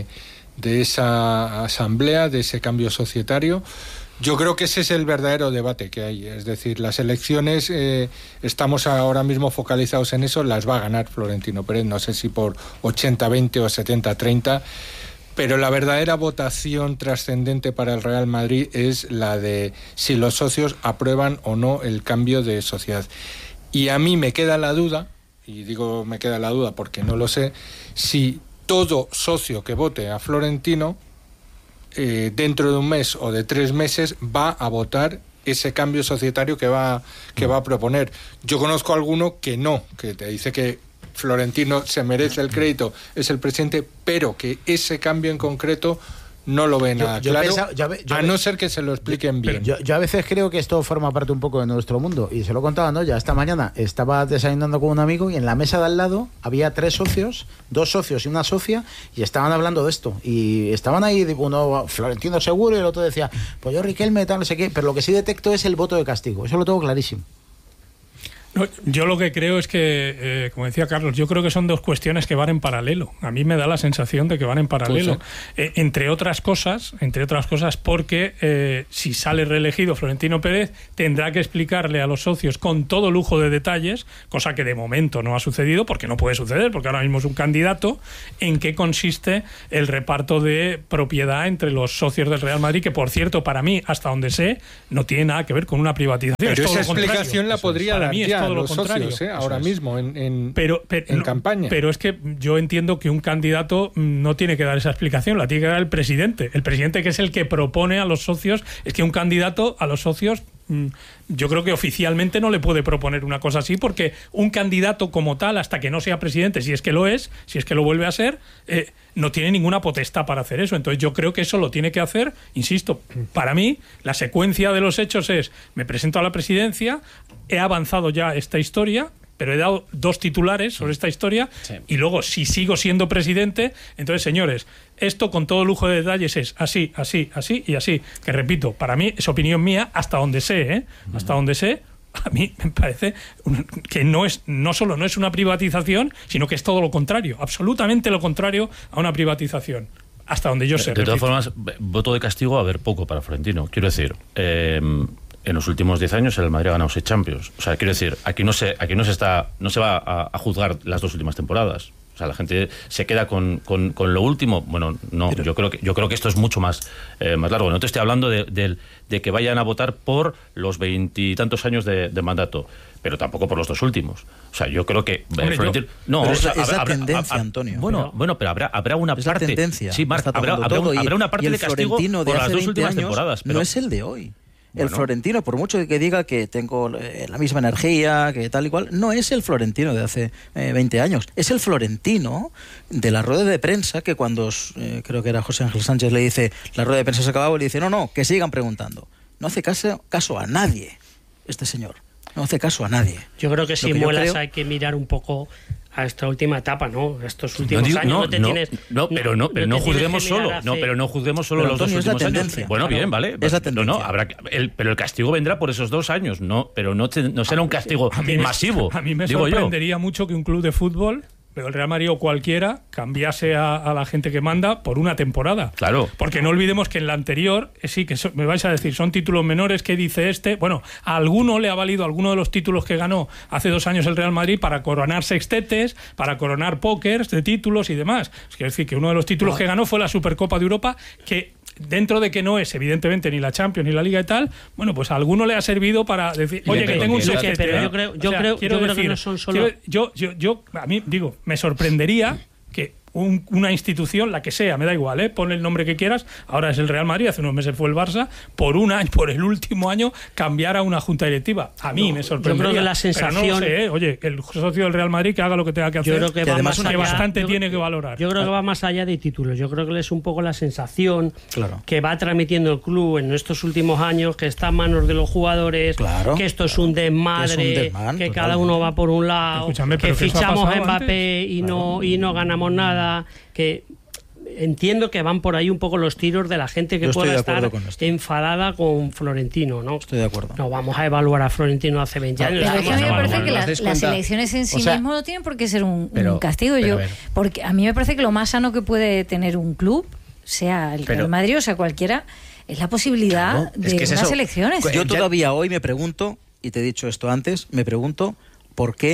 esa asamblea, de ese cambio societario. Yo creo que ese es el verdadero debate que hay, es decir, las elecciones, estamos ahora mismo focalizados en eso, las va a ganar Florentino Pérez, no sé si por 80-20 o 70-30, pero la verdadera votación trascendente para el Real Madrid es la de si los socios aprueban o no el cambio de sociedad. Y a mí me queda la duda, y digo me queda la duda porque no lo sé, si todo socio que vote a Florentino dentro de un mes o de 3 meses va a votar ese cambio societario que va a proponer. Yo conozco a alguno que no, que te dice que Florentino se merece el crédito, es el presidente, pero que ese cambio en concreto no lo ven claro, a no ser que se lo expliquen bien. Yo a veces creo que esto forma parte un poco de nuestro mundo, y se lo he contado, ¿no? Ya esta mañana estaba desayunando con un amigo y en la mesa de al lado había 3 socios, 2 socios y una socia, y estaban hablando de esto, y estaban ahí, uno Florentino seguro y el otro decía, pues yo Riquelme tal, no sé qué, pero lo que sí detecto es el voto de castigo, eso lo tengo clarísimo. No, yo lo que creo es que, como decía Carlos, yo creo que son 2 cuestiones que van en paralelo. A mí me da la sensación de que van en paralelo. Pues sí. Entre otras cosas, porque si sale reelegido Florentino Pérez, tendrá que explicarle a los socios con todo lujo de detalles, cosa que de momento no ha sucedido, porque no puede suceder, porque ahora mismo es un candidato, en qué consiste el reparto de propiedad entre los socios del Real Madrid, que por cierto, para mí, hasta donde sé, no tiene nada que ver con una privatización. Pero esa explicación la podría dar ya los socios, ahora mismo en campaña. Pero es que yo entiendo que un candidato no tiene que dar esa explicación, la tiene que dar el presidente. El presidente, que es el que propone a los socios. Es que un candidato a los socios, yo creo que oficialmente no le puede proponer una cosa así, porque un candidato como tal, hasta que no sea presidente, si es que lo es, si es que lo vuelve a ser, no tiene ninguna potestad para hacer eso. Entonces yo creo que eso lo tiene que hacer, insisto, para mí la secuencia de los hechos es: me presento a la presidencia, he avanzado ya esta historia, pero he dado 2 titulares sobre esta historia, y luego, si sigo siendo presidente, entonces, señores, esto con todo lujo de detalles es así, así, así y así. Que repito, para mí, es opinión mía, hasta donde sé, hasta donde sé, a mí me parece que no solo no es una privatización, sino que es todo lo contrario, absolutamente lo contrario a una privatización. Hasta donde yo sé. De todas formas, voto de castigo va a haber poco para Florentino. Quiero decir, en los últimos 10 años el Madrid ha ganado 6 Champions. O sea, quiero decir, aquí no se va a juzgar las 2 últimas temporadas. O sea, la gente se queda con lo último. Bueno, no, pero yo creo que esto es mucho más largo. No te estoy hablando de que vayan a votar por los 20 y tantos años de mandato, pero tampoco por los 2 últimos. O sea, yo creo que es la tendencia, Antonio. Bueno, pero habrá una es parte. La tendencia. Sí, Marc, habrá una parte de castigo por las 2 últimas temporadas. Pero no es el de hoy. El Florentino, por mucho que diga que tengo la misma energía, que tal y cual, no es el Florentino de hace 20 años. Es el Florentino de la rueda de prensa, que cuando creo que era José Ángel Sánchez le dice, la rueda de prensa se acababa, y le dice, no, que sigan preguntando. No hace caso a nadie, este señor. No hace caso a nadie. Yo creo que si muelas hay que mirar un poco a esta última etapa, ¿no? Estos últimos años pero no juzguemos solo. Pero no juzguemos solo los 2 últimos años. Bueno, bien, vale. Es la tendencia. Pero el castigo vendrá por esos 2 años, pero no será un castigo masivo. A mí me sorprendería mucho que un club de fútbol, pero el Real Madrid o cualquiera, cambiase a la gente que manda por una temporada. Claro. Porque no olvidemos que en la anterior, me vais a decir, son títulos menores, ¿qué dice este? Bueno, a alguno le ha valido alguno de los títulos que ganó hace 2 años el Real Madrid para coronar sextetes, para coronar pókers de títulos y demás. Es decir, que uno de los títulos que ganó fue la Supercopa de Europa, que dentro de que no es evidentemente ni la Champions ni la Liga y tal, bueno, pues a alguno le ha servido para decir, oye, que tengo un sextete. Pero yo creo que no son solo... Yo a mí, digo, me sorprendería que una institución, la que sea, me da igual, pon el nombre que quieras, ahora es el Real Madrid, hace unos meses fue el Barça, por el último año cambiara una junta directiva. A mí me sorprendería. Yo creo que la sensación... Pero no lo sé, oye, el socio del Real Madrid que haga lo que tenga que hacer, yo creo que además bastante tiene que valorar. Yo creo que va más allá de títulos, yo creo que es un poco la sensación que va transmitiendo el club en estos últimos años, que está en manos de los jugadores, que esto es un desmadre, que cada uno va por un lado, que fichamos a Mbappé y no ganamos nada, que entiendo que van por ahí un poco los tiros de la gente que pueda estar enfadada con Florentino, ¿no? Estoy de acuerdo. No vamos a evaluar a Florentino hace 20 años. Pero es que a mí me parece que las elecciones en sí mismo no tienen por qué ser un castigo. Porque a mí me parece que lo más sano que puede tener un club, sea el Real Madrid o sea cualquiera, es la posibilidad de unas elecciones. Yo todavía hoy me pregunto, y te he dicho esto antes, me pregunto por qué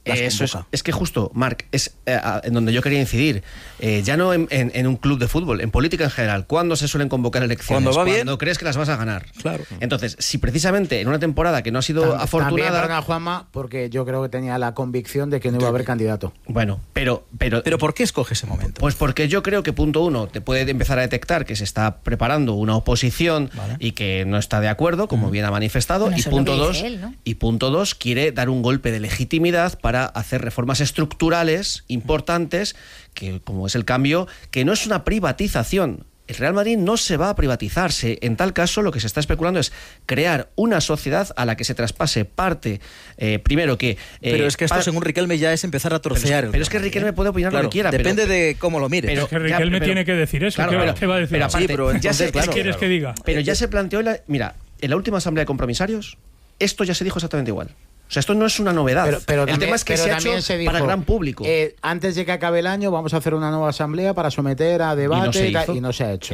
Eso es que justo, Marc, es en donde yo quería incidir. Ya no en un club de fútbol, en política en general. ¿Cuándo se suelen convocar elecciones? Cuando va bien. Cuando crees que las vas a ganar. Claro. Entonces, si precisamente en una temporada que no ha sido afortunada... También para Juanma, porque yo creo que tenía la convicción de que no iba a haber candidato. Bueno, pero ¿por qué escoge ese momento? Pues porque yo creo que punto uno, te puede empezar a detectar que se está preparando una oposición y que no está de acuerdo, como bien ha manifestado. Bueno, Y eso es lo punto que dos, dice él, ¿no? y punto dos, quiere dar un golpe de legitimidad para hacer reformas estructurales importantes, que como es el cambio, que no es una privatización. El Real Madrid no se va a privatizarse. En tal caso, lo que se está especulando es crear una sociedad a la que se traspase parte, primero que... pero es que esto, según Riquelme, ya es empezar a trocear. Pero es que Riquelme puede opinar lo que quiera. Depende de cómo lo mires. Pero es que Riquelme tiene que decir eso. Claro, ¿Qué va a decir? Pero aparte, pero entonces, ¿qué quieres que diga? Pero ya se planteó, mira, en la última asamblea de compromisarios, esto ya se dijo exactamente igual. O sea, esto no es una novedad. Pero el también, tema es que se ha hecho dijo, para el gran público. Antes de que acabe el año vamos a hacer una nueva asamblea para someter a debate y no se ha hecho.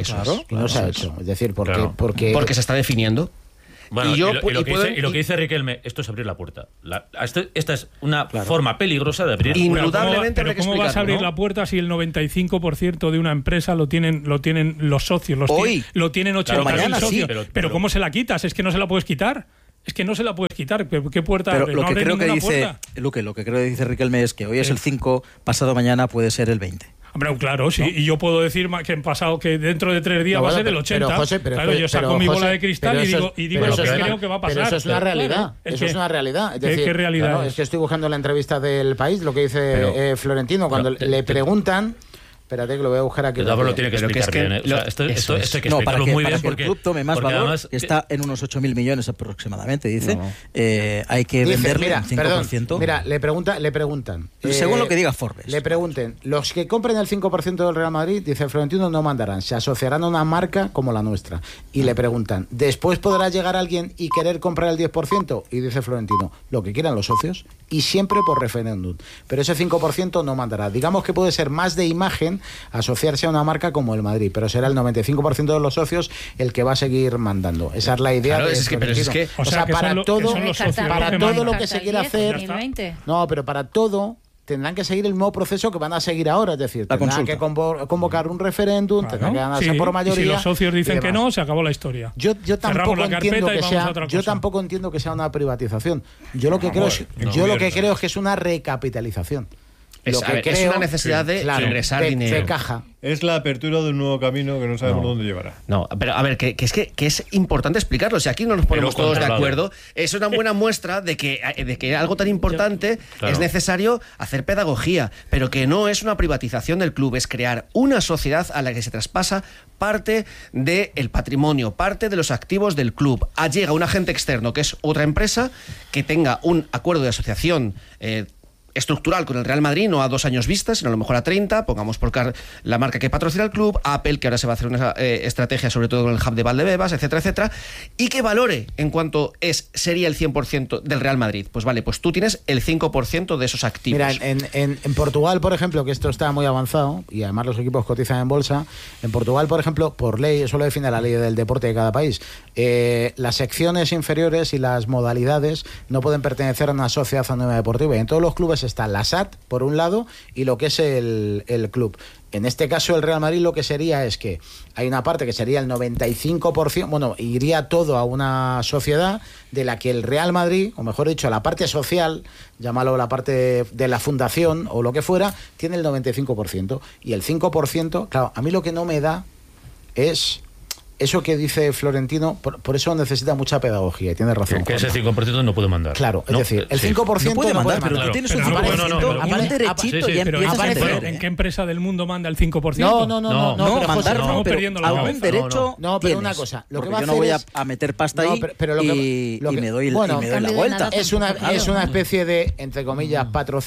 Es decir, porque se está definiendo. Bueno, y lo que dice Riquelme, esto es abrir la puerta. Esta es una forma peligrosa de abrir. Indudablemente. Pero ¿cómo vas a abrir la puerta si el 95% de una empresa lo tienen los socios? Lo tienen 80.000 socios. Sí, pero ¿cómo se la quitas? Es que no se la puedes quitar. Es que no se la puedes quitar. ¿Qué puerta pero abre? lo No que abre creo que dice puerta. Luque, lo que creo que dice Riquelme es que hoy es el 5, pasado mañana puede ser el 20. Hombre, claro, sí. ¿No? Y yo puedo decir que en pasado que dentro de 3 días va a ser el 80. Pero, José, claro, yo saco mi bola de cristal y digo lo que es creo que va a pasar. Pero eso es una realidad. Eso es una realidad. Es decir, ¿Qué realidad claro, es que estoy buscando la entrevista del País, lo que dice Florentino, cuando le preguntan... Espérate que lo voy a buscar aquí. Pero lo tiene que explicar bien. Esto hay que explicarlo muy bien porque el club tome más valor, además, está en unos 8.000 millones aproximadamente, dice. Hay que venderle un 5%. Mira, le preguntan. Según lo que diga Forbes. Le pregunten, los que compren el 5% del Real Madrid, dice Florentino, no mandarán, se asociarán a una marca como la nuestra. Y le preguntan, ¿después podrá llegar alguien y querer comprar el 10%? Y dice Florentino, lo que quieran los socios y siempre por referéndum. Pero ese 5% no mandará. Digamos que puede ser más de imagen asociarse a una marca como el Madrid, pero será el 95% de los socios el que va a seguir mandando. Esa es la idea. Claro, de o sea, para todo lo que se quiera hacer. No, pero para todo tendrán que seguir el mismo proceso que van a seguir ahora, es decir, tendrán que convocar un referéndum, tendrán que ganarse por mayoría. Y si los socios dicen que no, se acabó la historia. Yo tampoco entiendo que sea una privatización. Yo lo que creo es que es una recapitalización. Es una necesidad de ingresar dinero. De caja. Es la apertura de un nuevo camino que no sabemos dónde llevará. No, pero a ver, que es importante explicarlo. Si aquí no nos ponemos todos de acuerdo, es una buena muestra de que algo tan importante es necesario hacer pedagogía, pero que no es una privatización del club, es crear una sociedad a la que se traspasa parte del patrimonio, parte de los activos del club. Llega un agente externo, que es otra empresa, que tenga un acuerdo de asociación estructural con el Real Madrid, no a 2 años vistas, sino a lo mejor a 30, pongamos por la marca que patrocina el club, Apple, que ahora se va a hacer una estrategia sobre todo con el hub de Valdebebas, etcétera, etcétera, y que valore en cuanto sería el 100% del Real Madrid. Pues vale, pues tú tienes el 5% de esos activos. Mira, en Portugal, por ejemplo, que esto está muy avanzado, y además los equipos cotizan en bolsa, en Portugal, por ejemplo, por ley, eso lo define la ley del deporte de cada país, las secciones inferiores y las modalidades no pueden pertenecer a una sociedad anónima deportiva, y en todos los clubes está la SAT, por un lado, y lo que es el club. En este caso, el Real Madrid lo que sería es que hay una parte que sería el 95%, bueno, iría todo a una sociedad de la que el Real Madrid, o mejor dicho, la parte social, llámalo la parte de la fundación o lo que fuera, tiene el 95%. Y el 5%, claro, a mí lo que no me da es... Eso que dice Florentino, por eso necesita mucha pedagogía, y tiene razón. Que ese 5% no puede mandar. Claro, es decir, el 5% no puede mandar, pero tú tienes un 5% y un derechito y empiezas a perder. ¿En qué empresa del mundo manda el 5%? No, mandar no, pero algún derecho. No, pero una cosa, lo que va a hacer yo no voy a meter pasta ahí y me doy la vuelta. Es una especie de, entre comillas,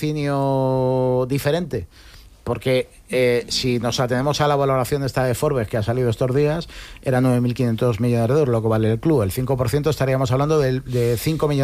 patrocinio diferente. Porque si nos atenemos a la valoración esta de Forbes que ha salido estos días, era 9.500 millones de euros lo que vale el club. El 5% estaríamos hablando de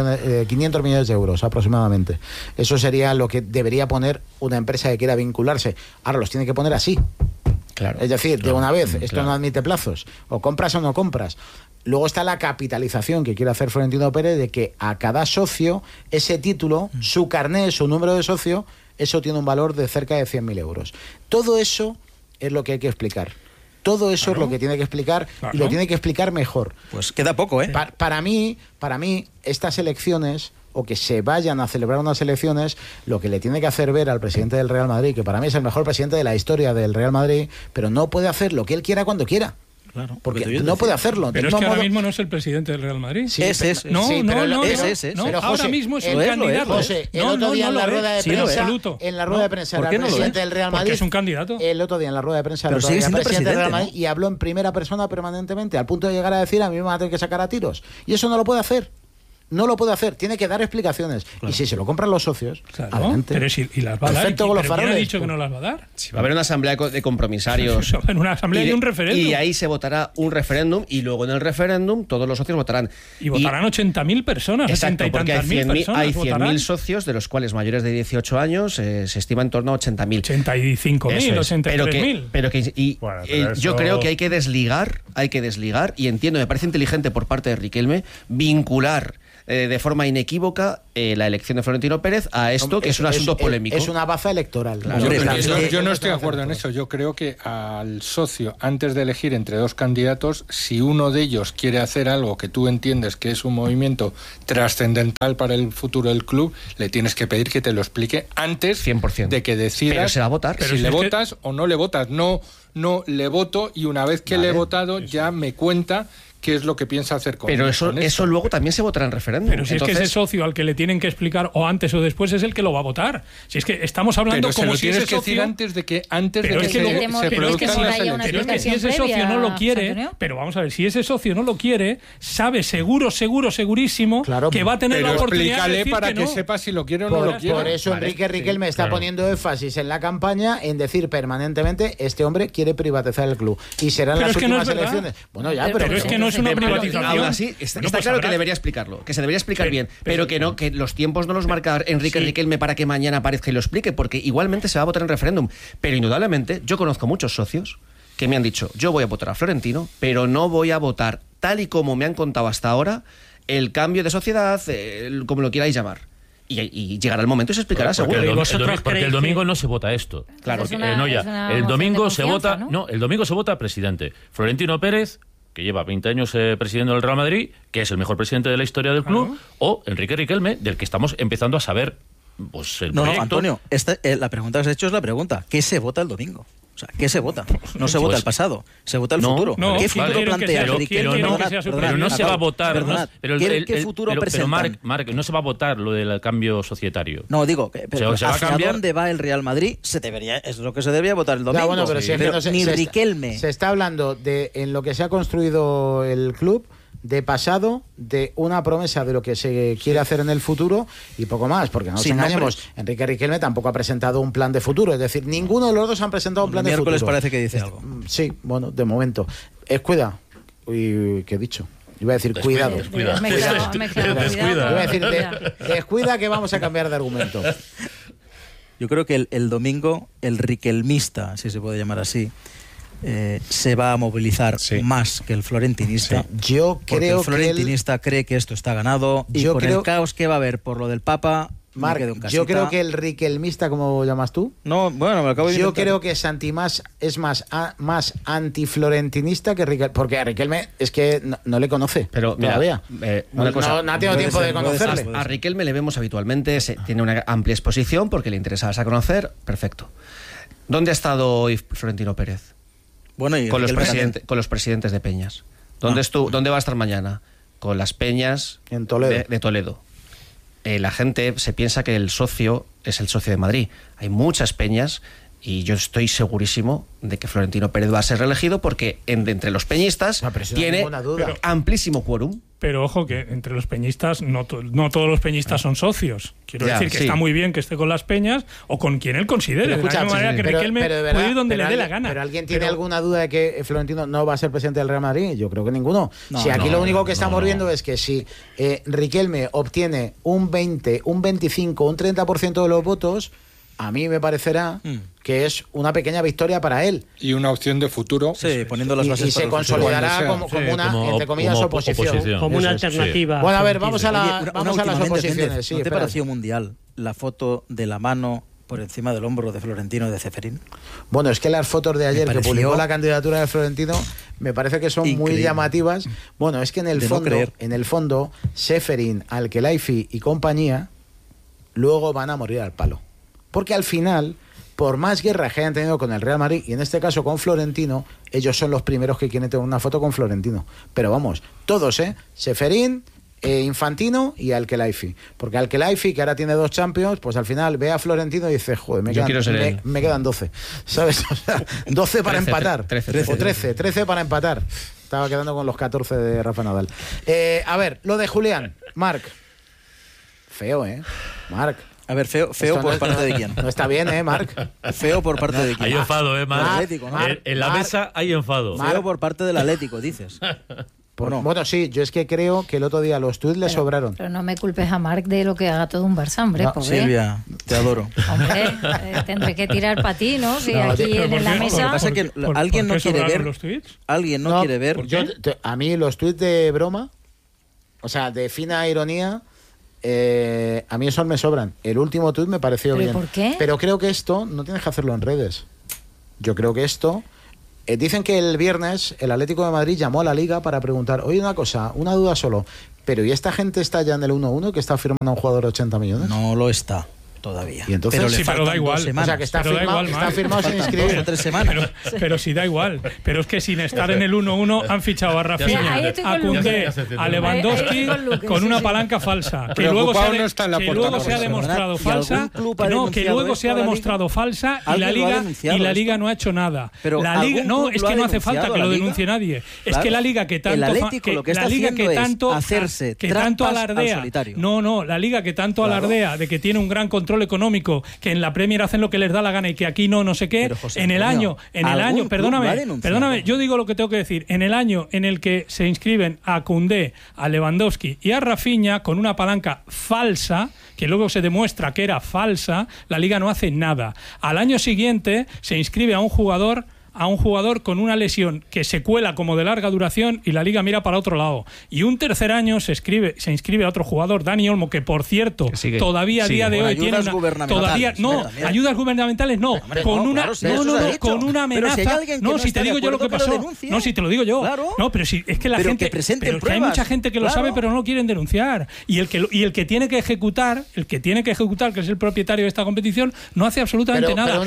500 millones de euros aproximadamente. Eso sería lo que debería poner una empresa que quiera vincularse. Ahora los tiene que poner así. Claro, es decir, de una vez, esto no admite plazos. O compras o no compras. luego está la capitalización que quiere hacer Florentino Pérez de que a cada socio ese título, su carné, su número de socio, eso tiene un valor de cerca de 100.000 euros. Todo eso es lo que hay que explicar. Todo eso es lo que tiene que explicar y lo tiene que explicar mejor. Pues queda poco, ¿eh? Para mí, estas elecciones, o que se vayan a celebrar unas elecciones, lo que le tiene que hacer ver al presidente del Real Madrid, que para mí es el mejor presidente de la historia del Real Madrid, pero no puede hacer lo que él quiera cuando quiera. Claro, porque no puede hacerlo. Pero es que ahora mismo no es el presidente del Real Madrid. Sí, No, pero ahora mismo es un candidato. José, el otro día en la rueda de prensa, era el presidente del Real Madrid. Porque es un candidato. El otro día en la rueda de prensa era el presidente del Real Madrid y habló en primera persona permanentemente, al punto de llegar a decir: a mí me van a tener que sacar a tiros. Y eso no lo puede hacer. No lo puede hacer, tiene que dar explicaciones. Claro. Y si se lo compran los socios, adelante. Pero y las va a dar. Perfecto, ¿Pero quién ha dicho que no las va a dar? Sí, va a haber una asamblea de compromisarios. En una asamblea y un referéndum. Y ahí se votará un referéndum y luego en el referéndum todos los socios votarán. Y votarán 80.000 personas. Exacto, porque hay 100.000 socios, de los cuales mayores de 18 años se estima en torno a 80.000. 85.000, 83.000. Yo creo que hay que desligar, y entiendo, me parece inteligente por parte de Riquelme, vincular de forma inequívoca la elección de Florentino Pérez a esto, que es un asunto polémico. Es una baza electoral. Claro. Yo no estoy de acuerdo en eso. Yo creo que al socio, antes de elegir entre dos candidatos, si uno de ellos quiere hacer algo que tú entiendes que es un movimiento trascendental para el futuro del club, le tienes que pedir que te lo explique antes 100%. De que decidas. Pero se va a votar. Si le votas o no le votas. No le voto y una vez que le he votado ya me cuenta qué es lo que piensa hacer con Pero eso luego también se votará en referéndum. Pero si es que ese socio al que le tienen que explicar o antes o después es el que lo va a votar. Si es que estamos hablando como si ese socio... decir antes de que se produzcan las elecciones. Pero es que si ese socio no lo quiere... Pero vamos a ver, si ese socio no lo quiere, sabe segurísimo que va a tener la oportunidad de decir para que no. Sepa si lo quiere o no lo quiere. Por eso Enrique Riquelme está poniendo énfasis en la campaña en decir permanentemente: este hombre quiere privatizar el club. Y serán las últimas elecciones. Bueno, ya, pero es que no es una privatización. Aún así, está claro que debería explicarlo, que se debería explicar bien, pero que no, que los tiempos no los marca Enrique Riquelme para que mañana aparezca y lo explique, porque igualmente se va a votar en referéndum. Pero indudablemente, yo conozco muchos socios que me han dicho: yo voy a votar a Florentino, pero no voy a votar tal y como me han contado hasta ahora el cambio de sociedad, como lo queráis llamar. Y llegará el momento y se explicará, seguro. Porque el domingo no se vota esto. Claro, el domingo se vota, el domingo se vota presidente. Florentino Pérez, que lleva 20 años presidiendo el Real Madrid, que es el mejor presidente de la historia del club, o Enrique Riquelme, del que estamos empezando a saber pues, el proyecto. No, Antonio, la pregunta que has hecho es la pregunta: ¿qué se vota el domingo? O sea, ¿qué se vota? No se vota el pasado, se vota el futuro. ¿Qué futuro plantea Riquelme? Pero no se va a votar. ¿Qué futuro presenta? Pero Marc, no se va a votar lo del cambio societario. No, digo, pero ¿hacia dónde va el Real Madrid? Es lo que se debería votar el domingo. Bueno, pero si ni Riquelme. Se está hablando de en lo que se ha construido el club, de pasado, de una promesa de lo que se quiere hacer en el futuro y poco más, porque no nos engañemos, Enrique Riquelme tampoco ha presentado un plan de futuro, es decir, ninguno de los dos han presentado un plan de futuro. Miércoles parece que dice algo. Sí, bueno, de momento. Cuida. Uy, ¿qué he dicho? Iba a decir cuidado. Descuida. Iba a decir descuida, que vamos a cambiar de argumento. Yo creo que el domingo el riquelmista, si se puede llamar así, se va a movilizar más que el florentinista. Yo creo el florentinista cree que esto está ganado y con el caos que va a haber por lo del Papa. Marc, yo creo que el riquelmista, ¿cómo lo llamas tú? No, bueno, me lo acabo de inventar. Yo creo que Santimás es más antiflorentinista que Riquelme, porque a Riquelme es que no le conoce. Pero todavía. Una cosa, no ha tenido tiempo de conocerle. A Riquelme le vemos habitualmente, tiene una amplia exposición porque le interesa darse a conocer. Perfecto. ¿Dónde ha estado hoy Florentino Pérez? Bueno, y con los presidentes de peñas. ¿Dónde va a estar mañana? Con las peñas en Toledo. De Toledo. La gente se piensa que el socio es el socio de Madrid. Hay muchas peñas y yo estoy segurísimo de que Florentino Pérez va a ser reelegido porque entre los peñistas tiene amplísimo quórum. Pero ojo que entre los peñistas no todos los peñistas son socios. Quiero decir que está muy bien que esté con las peñas o con quien él considere. De la misma manera que Riquelme puede ir donde le dé la gana. ¿Pero alguien tiene alguna duda de que Florentino no va a ser presidente del Real Madrid? Yo creo que ninguno. Si aquí lo único que estamos viendo es que si Riquelme obtiene un 20, un 25, un 30% de los votos, a mí me parecerá que es una pequeña victoria para él. Y una opción de futuro. Sí, poniendo las bases y se consolidará como una, entre comillas, oposición. Como una alternativa. Sí. Bueno, a ver, vamos a las oportunidades. oposiciones. Sí, ¿No te pareció mundial la foto de la mano por encima del hombro de Florentino y de Ceferín? Bueno, es que las fotos de ayer que publicó la candidatura de Florentino me parece que son increíble, muy llamativas. Bueno, es que en el fondo Ceferín, Al-Khelaifi y compañía luego van a morir al palo. Porque al final, por más guerra que hayan tenido con el Real Madrid, y en este caso con Florentino, ellos son los primeros que quieren tener una foto con Florentino. Pero vamos, todos, Ceferín, Infantino y Al-Khelaifi. Porque Al-Khelaifi, que ahora tiene 2 Champions, pues al final ve a Florentino y dice, joder, me quedan 12. ¿Sabes? O sea, 12 para empatar. 13 para empatar. Estaba quedando con los 14 de Rafa Nadal. A ver, lo de Julián. Marc. Feo, Marc. A ver, feo por parte de quién. No está bien, Marc. Feo por parte de quién. Hay enfado, Marc. En la Marc, mesa hay enfado. Feo por parte del Atlético, dices. Bueno, sí, yo es que creo que el otro día los tuits le sobraron. Pero no me culpes a Marc de lo que haga todo un Barça, hombre. No, Silvia, te adoro. Hombre, tendré que tirar para ti, ¿no? Si aquí en la mesa... Lo que pasa es que alguien no quiere ver... los tweets? Alguien no quiere ver... A mí los tuits de broma, o sea, de fina ironía, a mí esos me sobran. El último tuit me pareció bien. ¿Por qué? Pero creo que esto no tienes que hacerlo en redes. Yo creo que esto... dicen que el viernes el Atlético de Madrid llamó a la Liga para preguntar, oye, una cosa, una duda solo, pero ¿y esta gente está ya en el 1-1 que está firmando a un jugador de 80 millones? No lo está todavía. Y entonces, pero da igual. O sea, que está firmado sin inscribir. 3 semanas. Pero sí da igual. Pero es que sin estar en el 1-1 han fichado a Rafinha, a Koundé, a Lewandowski con una palanca falsa. Que luego se ha demostrado falsa. Que luego se ha demostrado falsa y la Liga no ha hecho nada. La Liga no, es que no hace falta que lo denuncie nadie. Es que la Liga que tanto alardea. No, la Liga que tanto alardea de que tiene un gran control económico, que en la Premier hacen lo que les da la gana y que aquí no sé qué, José, en el año, perdóname, yo digo lo que tengo que decir, en el año en el que se inscriben a Koundé, a Lewandowski y a Rafinha con una palanca falsa, que luego se demuestra que era falsa, la Liga no hace nada. Al año siguiente se inscribe a un jugador con una lesión que se cuela como de larga duración y la Liga mira para otro lado. Y un tercer año se inscribe a otro jugador, Dani Olmo, que por cierto, todavía a día de hoy tiene ayudas gubernamentales no, con una amenaza. Si te digo yo lo que pasó. No, si te lo digo yo. No, pero si es que la gente, pero hay mucha gente que lo sabe pero no lo quieren denunciar. Y el que tiene que ejecutar, que es el propietario de esta competición, no hace absolutamente nada.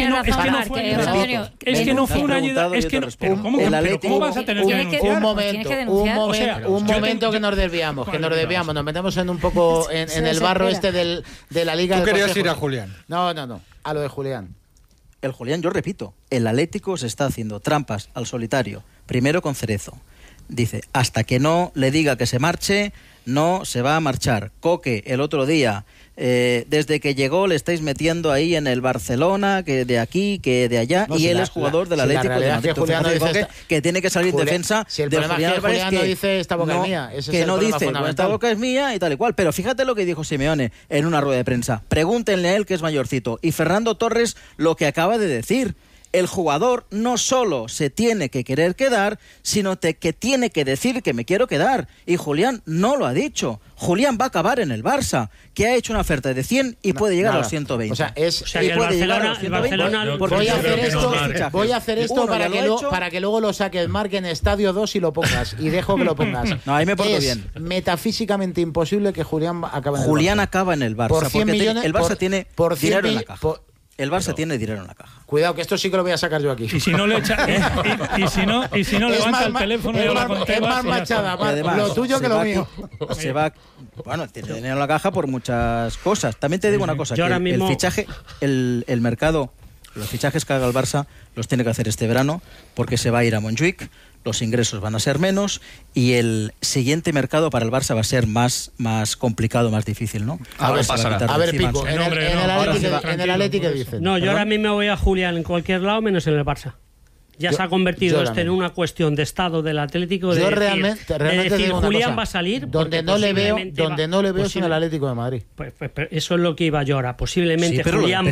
Es que no fue una ayuda. Es que ¿cómo vas a tener que denunciar? Un momento que nos desviamos, nos metemos en un poco en el barro de la Liga. ¿Tú querías ir a Julián? No, a lo de Julián. El Julián, yo repito, el Atlético se está haciendo trampas al solitario, primero con Cerezo. Dice, hasta que no le diga que se marche, no se va a marchar. Coque, el otro día, desde que llegó le estáis metiendo ahí en el Barcelona, que de aquí, que de allá, y él es jugador del Atlético de Madrid. Que tiene que salir en defensa del Julián Álvarez, que no dice esta boca es mía. Que no dice, esta boca es mía y tal y cual. Pero fíjate lo que dijo Simeone en una rueda de prensa. Pregúntenle a él, que es mayorcito. Y Fernando Torres lo que acaba de decir. El jugador no solo se tiene que querer quedar, sino que tiene que decir que me quiero quedar. Y Julián no lo ha dicho. Julián va a acabar en el Barça, que ha hecho una oferta de 100 y puede llegar a los 120. O sea que el Barcelona voy a hacer esto para que luego lo saques, Marc, en Estadio 2 y lo pongas. Y dejo que lo pongas. No, ahí me porto bien. Metafísicamente imposible que Julián acabe en el Barça. Julián acaba en el Barça. Por 100 millones, el Barça tiene dinero en la caja. El Barça tiene dinero en la caja. Cuidado, que esto sí que lo voy a sacar yo aquí. Y si no le echa, y si no levanta el teléfono y habla con Tebas. Es más machada, además, lo tuyo que lo mío. Se va, bueno, tiene dinero en la caja por muchas cosas. También te digo una cosa, que el fichaje, el mercado, los fichajes que haga el Barça los tiene que hacer este verano, porque se va a ir a Montjuic, los ingresos van a ser menos y el siguiente mercado para el Barça va a ser más complicado, más difícil, ¿no? A ver, Pico, en el Atlético dicen. No, yo ahora mismo voy a Julián en cualquier lado menos en el Barça. Ya se ha convertido esto en una cuestión de estado del Atlético. Yo de realmente decir digo Julián cosa, va a salir. Donde no le veo es en el Atlético de Madrid. Pues eso es lo que iba yo ahora. Posiblemente Julián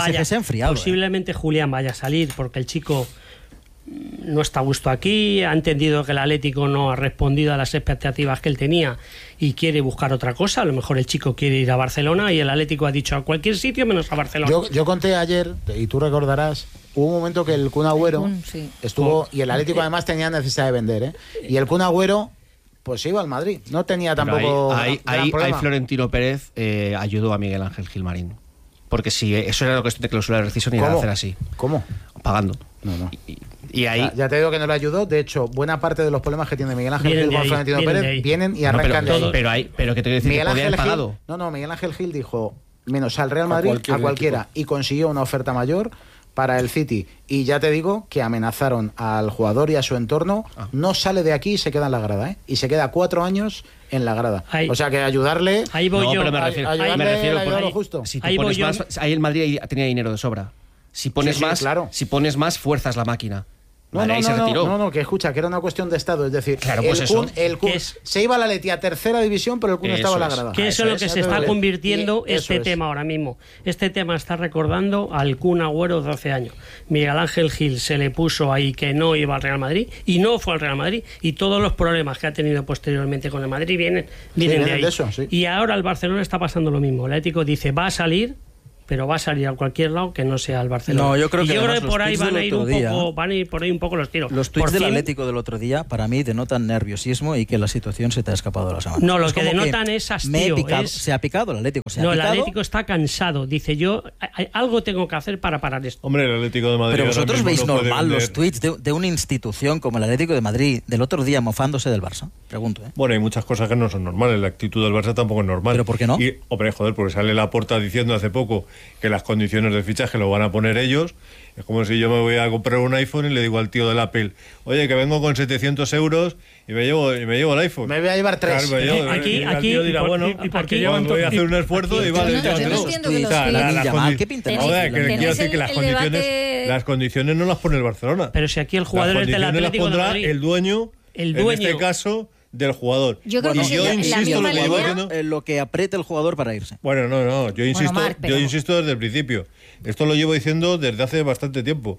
vaya a salir porque el chico no está a gusto aquí, ha entendido que el Atlético no ha respondido a las expectativas que él tenía y quiere buscar otra cosa. A lo mejor el chico quiere ir a Barcelona y el Atlético ha dicho a cualquier sitio menos a Barcelona. Yo conté ayer, y tú recordarás, hubo un momento que el Kun Agüero estuvo, y el Atlético además tenía necesidad de vender, y el Kun Agüero pues iba al Madrid, no tenía tampoco ahí Florentino Pérez ayudó a Miguel Ángel Gilmarín, porque si eso era lo que es de cláusula de rescisión, iba a hacer así. ¿Cómo? Pagando. No. Y ahí... Ya te digo que no le ayudó. De hecho, buena parte de los problemas que tiene Miguel Ángel Gil con Florentino Pérez vienen y arrancan de ahí. Pero que te voy a decir, Miguel que podía haber Ángel pagado. Miguel Ángel Gil dijo menos al Real Madrid, a cualquiera, y consiguió una oferta mayor para el City. Y ya te digo que amenazaron al jugador y a su entorno. No sale de aquí y se queda en la grada, y se queda 4 años en la grada. O sea que ayudarle. Ahí voy yo. Pero me refiero lo justo. Si tú pones más, ahí el Madrid tenía dinero de sobra. Si pones si pones más, fuerzas la máquina. No, que escucha, que era una cuestión de estado. Es decir, el Kun se iba a la Leti a tercera división, pero el Kun estaba en la grada. Que eso es lo que se está convirtiendo este tema ahora mismo. Este tema está recordando al Kun Agüero de 12 años. Miguel Ángel Gil se le puso ahí que no iba al Real Madrid y no fue al Real Madrid. Y todos los problemas que ha tenido posteriormente con el Madrid vienen de ahí. Y ahora el Barcelona está pasando lo mismo. El Atlético dice, va a salir, pero va a salir a cualquier lado que no sea el Barcelona. No, yo creo que por ahí van a ir por ahí un poco los tiros. Los tuits del Atlético del otro día, para mí, denotan nerviosismo y que la situación se te ha escapado de las manos. No, lo que denotan es hastío. Se ha picado el Atlético. El Atlético está cansado. Dice, yo algo tengo que hacer para parar esto. Hombre, el Atlético de Madrid. Pero vosotros veis normal los tuits de una institución como el Atlético de Madrid del otro día mofándose del Barça. Pregunto. Bueno, hay muchas cosas que no son normales. La actitud del Barça tampoco es normal. ¿Pero por qué no? Y, hombre, porque sale Laporta diciendo hace poco que las condiciones de fichaje lo van a poner ellos. Es como si yo me voy a comprar un iPhone y le digo al tío del Apple, oye, que vengo con 700 euros y me llevo el iPhone. Me voy a llevar 3. Claro, el tío dirá, bueno, voy a hacer un esfuerzo y vale, llévatelo. Quiero decir que las condiciones no las pone el Barcelona. Pero si aquí el jugador es del Atlético de Madrid, el dueño, en este caso, del jugador. Yo creo que insisto lo que apriete el jugador para irse. Bueno, no, yo insisto desde el principio. Esto lo llevo diciendo desde hace bastante tiempo.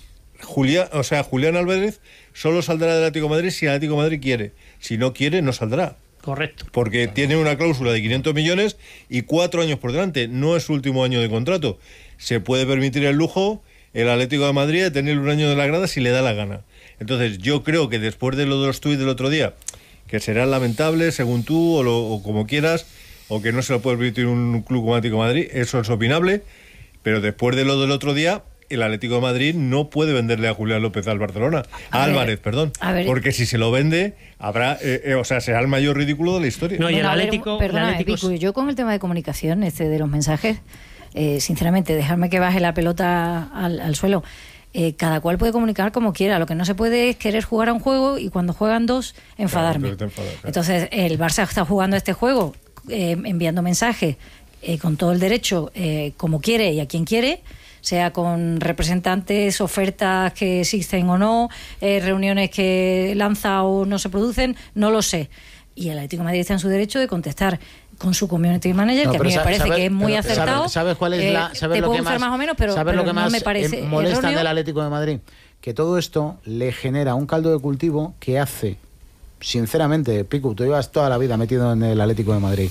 Julián Álvarez solo saldrá del Atlético de Madrid si el Atlético de Madrid quiere. Si no quiere, no saldrá. Correcto. Porque tiene una cláusula de 500 millones y 4 años por delante. No es su último año de contrato. Se puede permitir el lujo el Atlético de Madrid de tener un año de la grada si le da la gana. Entonces yo creo que después de los tuits del otro día, que serán lamentables según tú o como quieras, o que no se lo puede permitir un club como Atlético de Madrid, eso es opinable, pero después de lo del otro día, el Atlético de Madrid no puede venderle a Julián López al Barcelona, Álvarez, porque si se lo vende, habrá, será el mayor ridículo de la historia. No, y el Atlético, Pico, yo con el tema de comunicación, de los mensajes, sinceramente, dejarme que baje la pelota al suelo. Cada cual puede comunicar como quiera. Lo que no se puede es querer jugar a un juego y cuando juegan dos, enfadarme. Claro. Entonces, el Barça está jugando este juego, enviando mensajes con todo el derecho, como quiere y a quien quiere, sea con representantes, ofertas que existen o no, reuniones que lanza o no se producen, no lo sé. Y el Atlético de Madrid está en su derecho de contestar con su community manager, que a mí me parece que es muy acertado. ¿Sabes cuál es te puedo usar más o menos, pero lo que no me parece molesta erróneo. del Atlético de Madrid? Que todo esto le genera un caldo de cultivo que hace, sinceramente, Pico, tú llevas toda la vida metido en el Atlético de Madrid.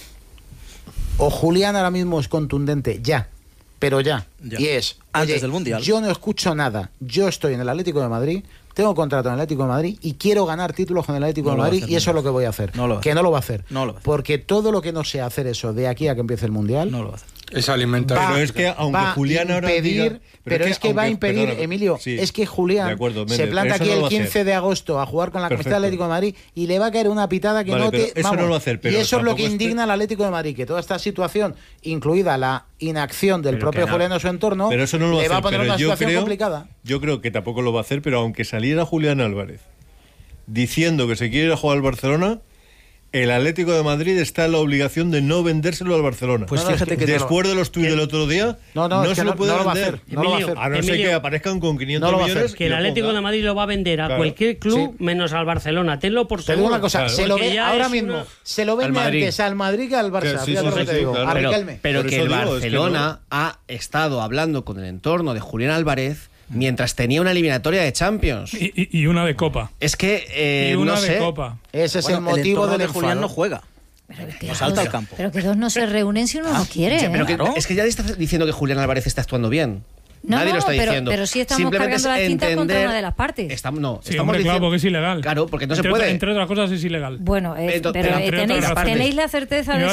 O Julián ahora mismo es contundente, pero ya. Y es, antes del Mundial. Yo no escucho nada, yo estoy en el Atlético de Madrid, tengo contrato en el Atlético de Madrid y quiero ganar títulos con el Atlético de Madrid y eso es lo que voy a hacer. No lo va a hacer. Porque todo lo que no sea hacer eso de aquí a que empiece el Mundial, no lo va a hacer. Es alimentar. Pero es que aunque Julián ahora diga, va a impedir, Emilio, es que Julián se planta aquí el 15 de agosto a jugar con la camiseta del Atlético de Madrid y le va a caer una pitada que no te... Eso no lo va a hacer, y eso es lo que indigna al Atlético de Madrid, que toda esta situación, incluida la inacción del propio Julián en su entorno, pero eso no lo le va a poner una situación creo, complicada. Yo creo que tampoco lo va a hacer, pero aunque saliera Julián Álvarez diciendo que se quiere ir a jugar al Barcelona, el Atlético de Madrid está en la obligación de no vendérselo al Barcelona. Pues fíjate que después de los tuits del otro día, no se lo puede vender. A no ser que aparezcan con 500 millones. Que el Atlético de Madrid lo va a vender a cualquier club menos al Barcelona. Tenlo por seguro. Te digo una cosa, se lo ve ahora mismo, se lo vende antes al Madrid que al Barça. Pero que el Barcelona ha estado hablando con el entorno de Julián Álvarez mientras tenía una eliminatoria de Champions. Y una de Copa. Es que, y una no de sé. Copa. Ese es el motivo de Julián no juega. No salta al campo. Pero que dos no se reúnen si uno no quiere. Pero es que ya estás diciendo que Julián Álvarez está actuando bien. Nadie lo está diciendo. Pero sí estamos cargando las tintas contra una de las partes. Estamos diciendo, claro, porque es ilegal. Claro, porque no se puede. Entre otras cosas es ilegal. Bueno, pero ¿tenéis la certeza de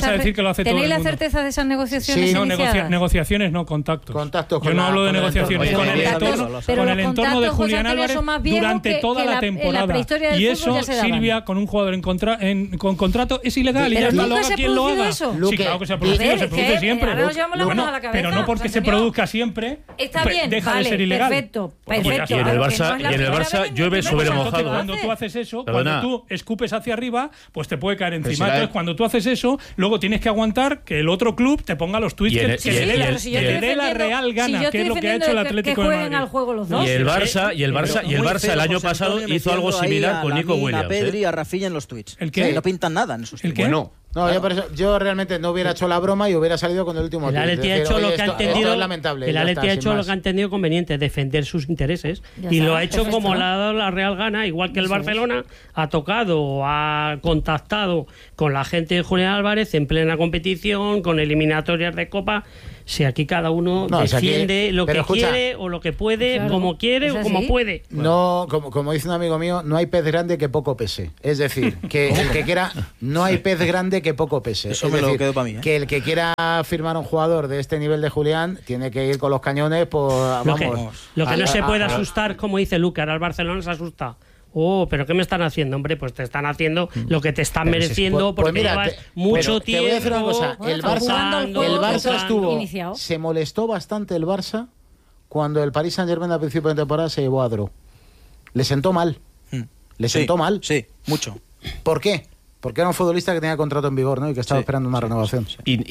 esas negociaciones iniciadas? Negociaciones no, contactos. Yo no hablo de negociaciones. Con el entorno de Julián Álvarez durante toda la temporada. Y eso, Silvia, con un jugador con contrato, es ilegal. Y ya está, lo haga quien lo haga. Sí, claro que se ha producido, se produce siempre. Pero no porque se produzca siempre deja de ser ilegal. Perfecto. Y en el Barça llueve sobre mojado. Cuando tú haces eso, cuando tú escupes hacia arriba, pues te puede caer encima. Entonces, cuando tú haces eso, luego tienes que aguantar que el otro club te ponga los tweets que le dé la real gana, que es lo que ha hecho el Atlético de Madrid. Y el Barça el año pasado hizo algo similar con Nico Williams. A Pedri y a Rafinha en los tweets. ¿El qué? No pintan nada en esos tweets. Bueno. No, yo realmente no hubiera hecho la broma y hubiera salido con el último tweet. El Atleti ha hecho lo que ha entendido. El Atleti ha hecho lo que ha entendido conveniente, defender sus intereses. Y lo ha hecho como le ha dado la real gana, igual que el Barcelona ha tocado, ha contactado con la gente de Julián Álvarez en plena competición, con eliminatorias de Copa. Si aquí cada uno defiende lo que quiere o lo que puede, como quiere o como puede. No, como dice un amigo mío, no hay pez grande que poco pese. Es decir, que el que quiera, no hay pez grande que poco pese. Eso me lo quedo para mí. Que el que quiera firmar un jugador de este nivel de Julián tiene que ir con los cañones, pues vamos. Lo que no se puede asustar, como dice Luque, ahora el Barcelona se asusta. ¿Pero qué me están haciendo? Hombre, pues te están haciendo lo que te están mereciendo porque llevas mucho tiempo. Te voy a decir una cosa. El Barça estuvo... Se molestó bastante el Barça cuando el Paris Saint-Germain a principio de temporada se llevó a Dro. Le sentó mal. Le sentó mal. Sí, mucho. ¿Por qué? Porque era un futbolista que tenía contrato en vigor, ¿no? Y que estaba esperando una renovación.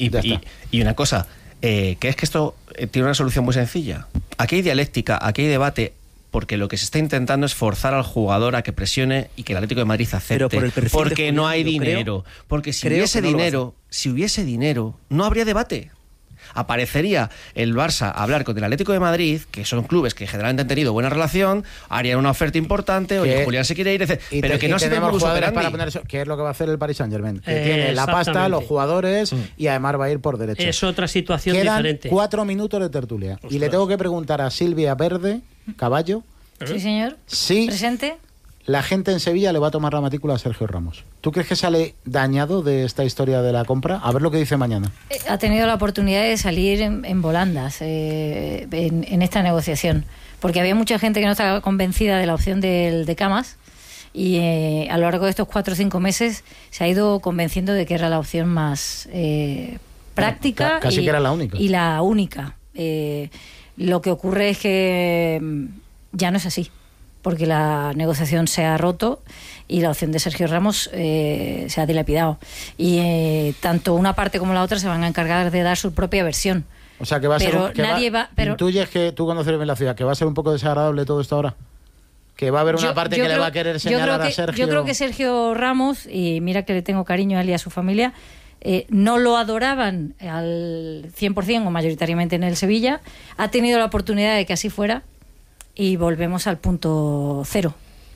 Y una cosa, que es que esto tiene una solución muy sencilla. Aquí hay dialéctica, aquí hay debate. Porque lo que se está intentando es forzar al jugador a que presione y que el Atlético de Madrid acepte. Porque no hay dinero. Porque si hubiese dinero, no habría debate. Aparecería el Barça a hablar con el Atlético de Madrid, que son clubes que generalmente han tenido buena relación, harían una oferta importante, oye, Julián se quiere ir, pero que no se tenemos jugadores para poner eso, que es lo que va a hacer el Paris Saint-Germain, que tiene la pasta, los jugadores y además va a ir por derecho. Es otra situación Quedan diferente. 4 minutos de tertulia. Y le tengo que preguntar a Silvia Verde Caballo. Sí, señor. Sí. Presente. La gente en Sevilla le va a tomar la matrícula a Sergio Ramos. ¿Tú crees que sale dañado de esta historia de la compra? A ver lo que dice mañana. Ha tenido la oportunidad de salir en volandas en esta negociación, porque había mucha gente que no estaba convencida de la opción de Camas y a lo largo de estos 4 o 5 meses se ha ido convenciendo de que era la opción más práctica. Casi que era la única. Y la única. Lo que ocurre es que ya no es así, porque la negociación se ha roto y la opción de Sergio Ramos se ha dilapidado. Y tanto una parte como la otra se van a encargar de dar su propia versión. O sea, que va a ser... ¿Intuyes que tú conoces bien la ciudad, que va a ser un poco desagradable todo esto ahora? Que va a haber una parte que le va a querer señalar a Sergio. Yo creo que Sergio Ramos, y mira que le tengo cariño a él y a su familia, no lo adoraban al 100% o mayoritariamente en el Sevilla. Ha tenido la oportunidad de que así fuera. Y volvemos al punto cero,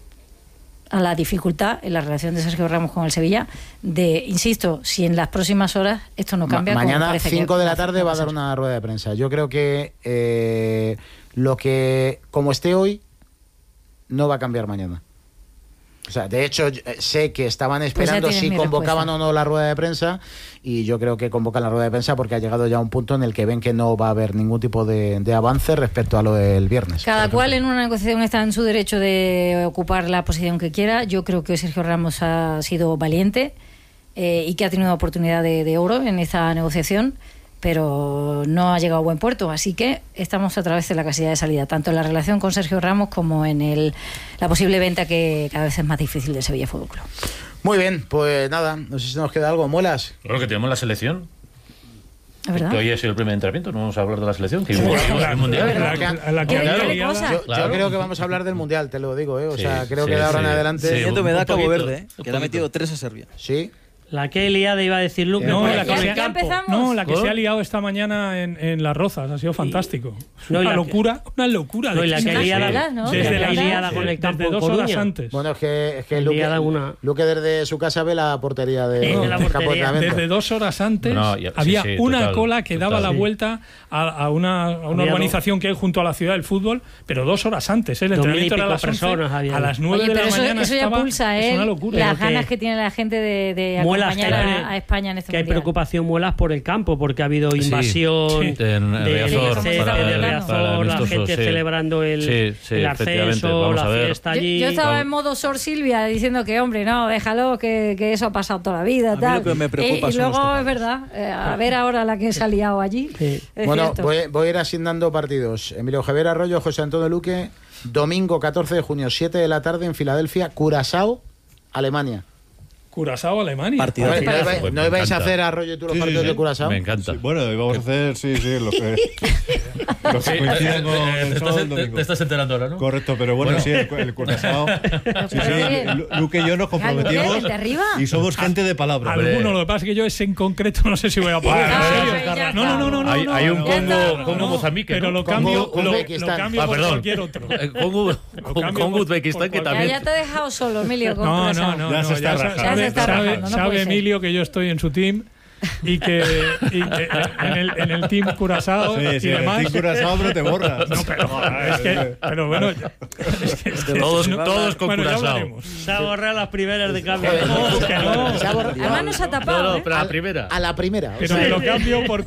a la dificultad en la relación de Sergio Ramos con el Sevilla, insisto, si en las próximas horas esto no cambia. Mañana 5 de la tarde va a dar una rueda de prensa. Yo creo que lo que, como esté hoy, no va a cambiar mañana. O sea, de hecho, sé que estaban esperando si convocaban o no la rueda de prensa, y yo creo que convocan la rueda de prensa porque ha llegado ya un punto en el que ven que no va a haber ningún tipo de avance respecto a lo del viernes. Cada cual en una negociación está en su derecho de ocupar la posición que quiera. Yo creo que Sergio Ramos ha sido valiente y que ha tenido una oportunidad de oro en esta negociación, pero no ha llegado a buen puerto, así que estamos a través de la casilla de salida, tanto en la relación con Sergio Ramos como en la posible venta, que cada vez es más difícil, del Sevilla Fútbol Club. Muy bien, pues nada, no sé si nos queda algo. ¿Muelas? Claro que tenemos la selección. ¿Es verdad? Que hoy es el primer entrenamiento, no vamos a hablar de la selección. Que Sí, el mundial. Yo creo que vamos a hablar del mundial, te lo digo, o sea, creo que de ahora en adelante. Me da Cabo Verde, que le ha metido 3 a Serbia. Sí. La que liada iba a decir Luke. La que se ha liado esta mañana en Las Rozas, ha sido fantástico. Una locura. No, y la que liada, desde la liada con el campo desde 2 horas antes. Bueno, es que Luque desde su casa ve la portería del campo de entrenamiento. Desde 2 horas antes había una cola que daba la vuelta a una urbanización que hay junto a la ciudad del fútbol, pero 2 horas antes. El entrenamiento era a las 11, a las 9 de la mañana. Eso ya pulsa, es una locura. Las ganas que tiene la gente de acompañar a España en este mundial. Hay preocupación, Muelas, por el campo, porque ha habido invasión de Riazor, la gente celebrando el ascenso, la fiesta allí. Yo estaba en modo Sor Silvia diciendo que, hombre, no, déjalo, que eso ha pasado toda la vida. Tal. Lo que me preocupa y luego es verdad, a ver ahora la que se ha liado allí. Bueno, voy a ir asignando partidos. Emilio Javier Arroyo, José Antonio Luque, domingo 14 de junio, 7 de la tarde en Filadelfia, Curazao, Alemania. Curazao, Alemania. ¿No ibais a hacer, Arroyo y tú, los partidos de Curazao? Me encanta. Bueno, vamos a hacer, lo que coinciden con el sábado, el domingo. Te estás enterando ahora, ¿no? Correcto, pero bueno, sí, el Curazao. Luque y yo nos comprometimos y somos gente de palabra. Alguno, lo que pasa es que yo ese en concreto no sé si voy a poder. No. Hay un Congo Mozambique, pero lo cambio por cualquier otro. Congo Uzbekistán, que también. Ya te he dejado solo, Emilio. No. Ya se está rajando. Sabe Emilio que yo estoy en su team y que en el team Curazao y demás. En el team Curazao no te borras. No, pero bueno, todos con Curazao. Se ha borrado las primeras de cambio. Además nos ha tapado. Pero a la primera. A la primera. Pero lo cambio por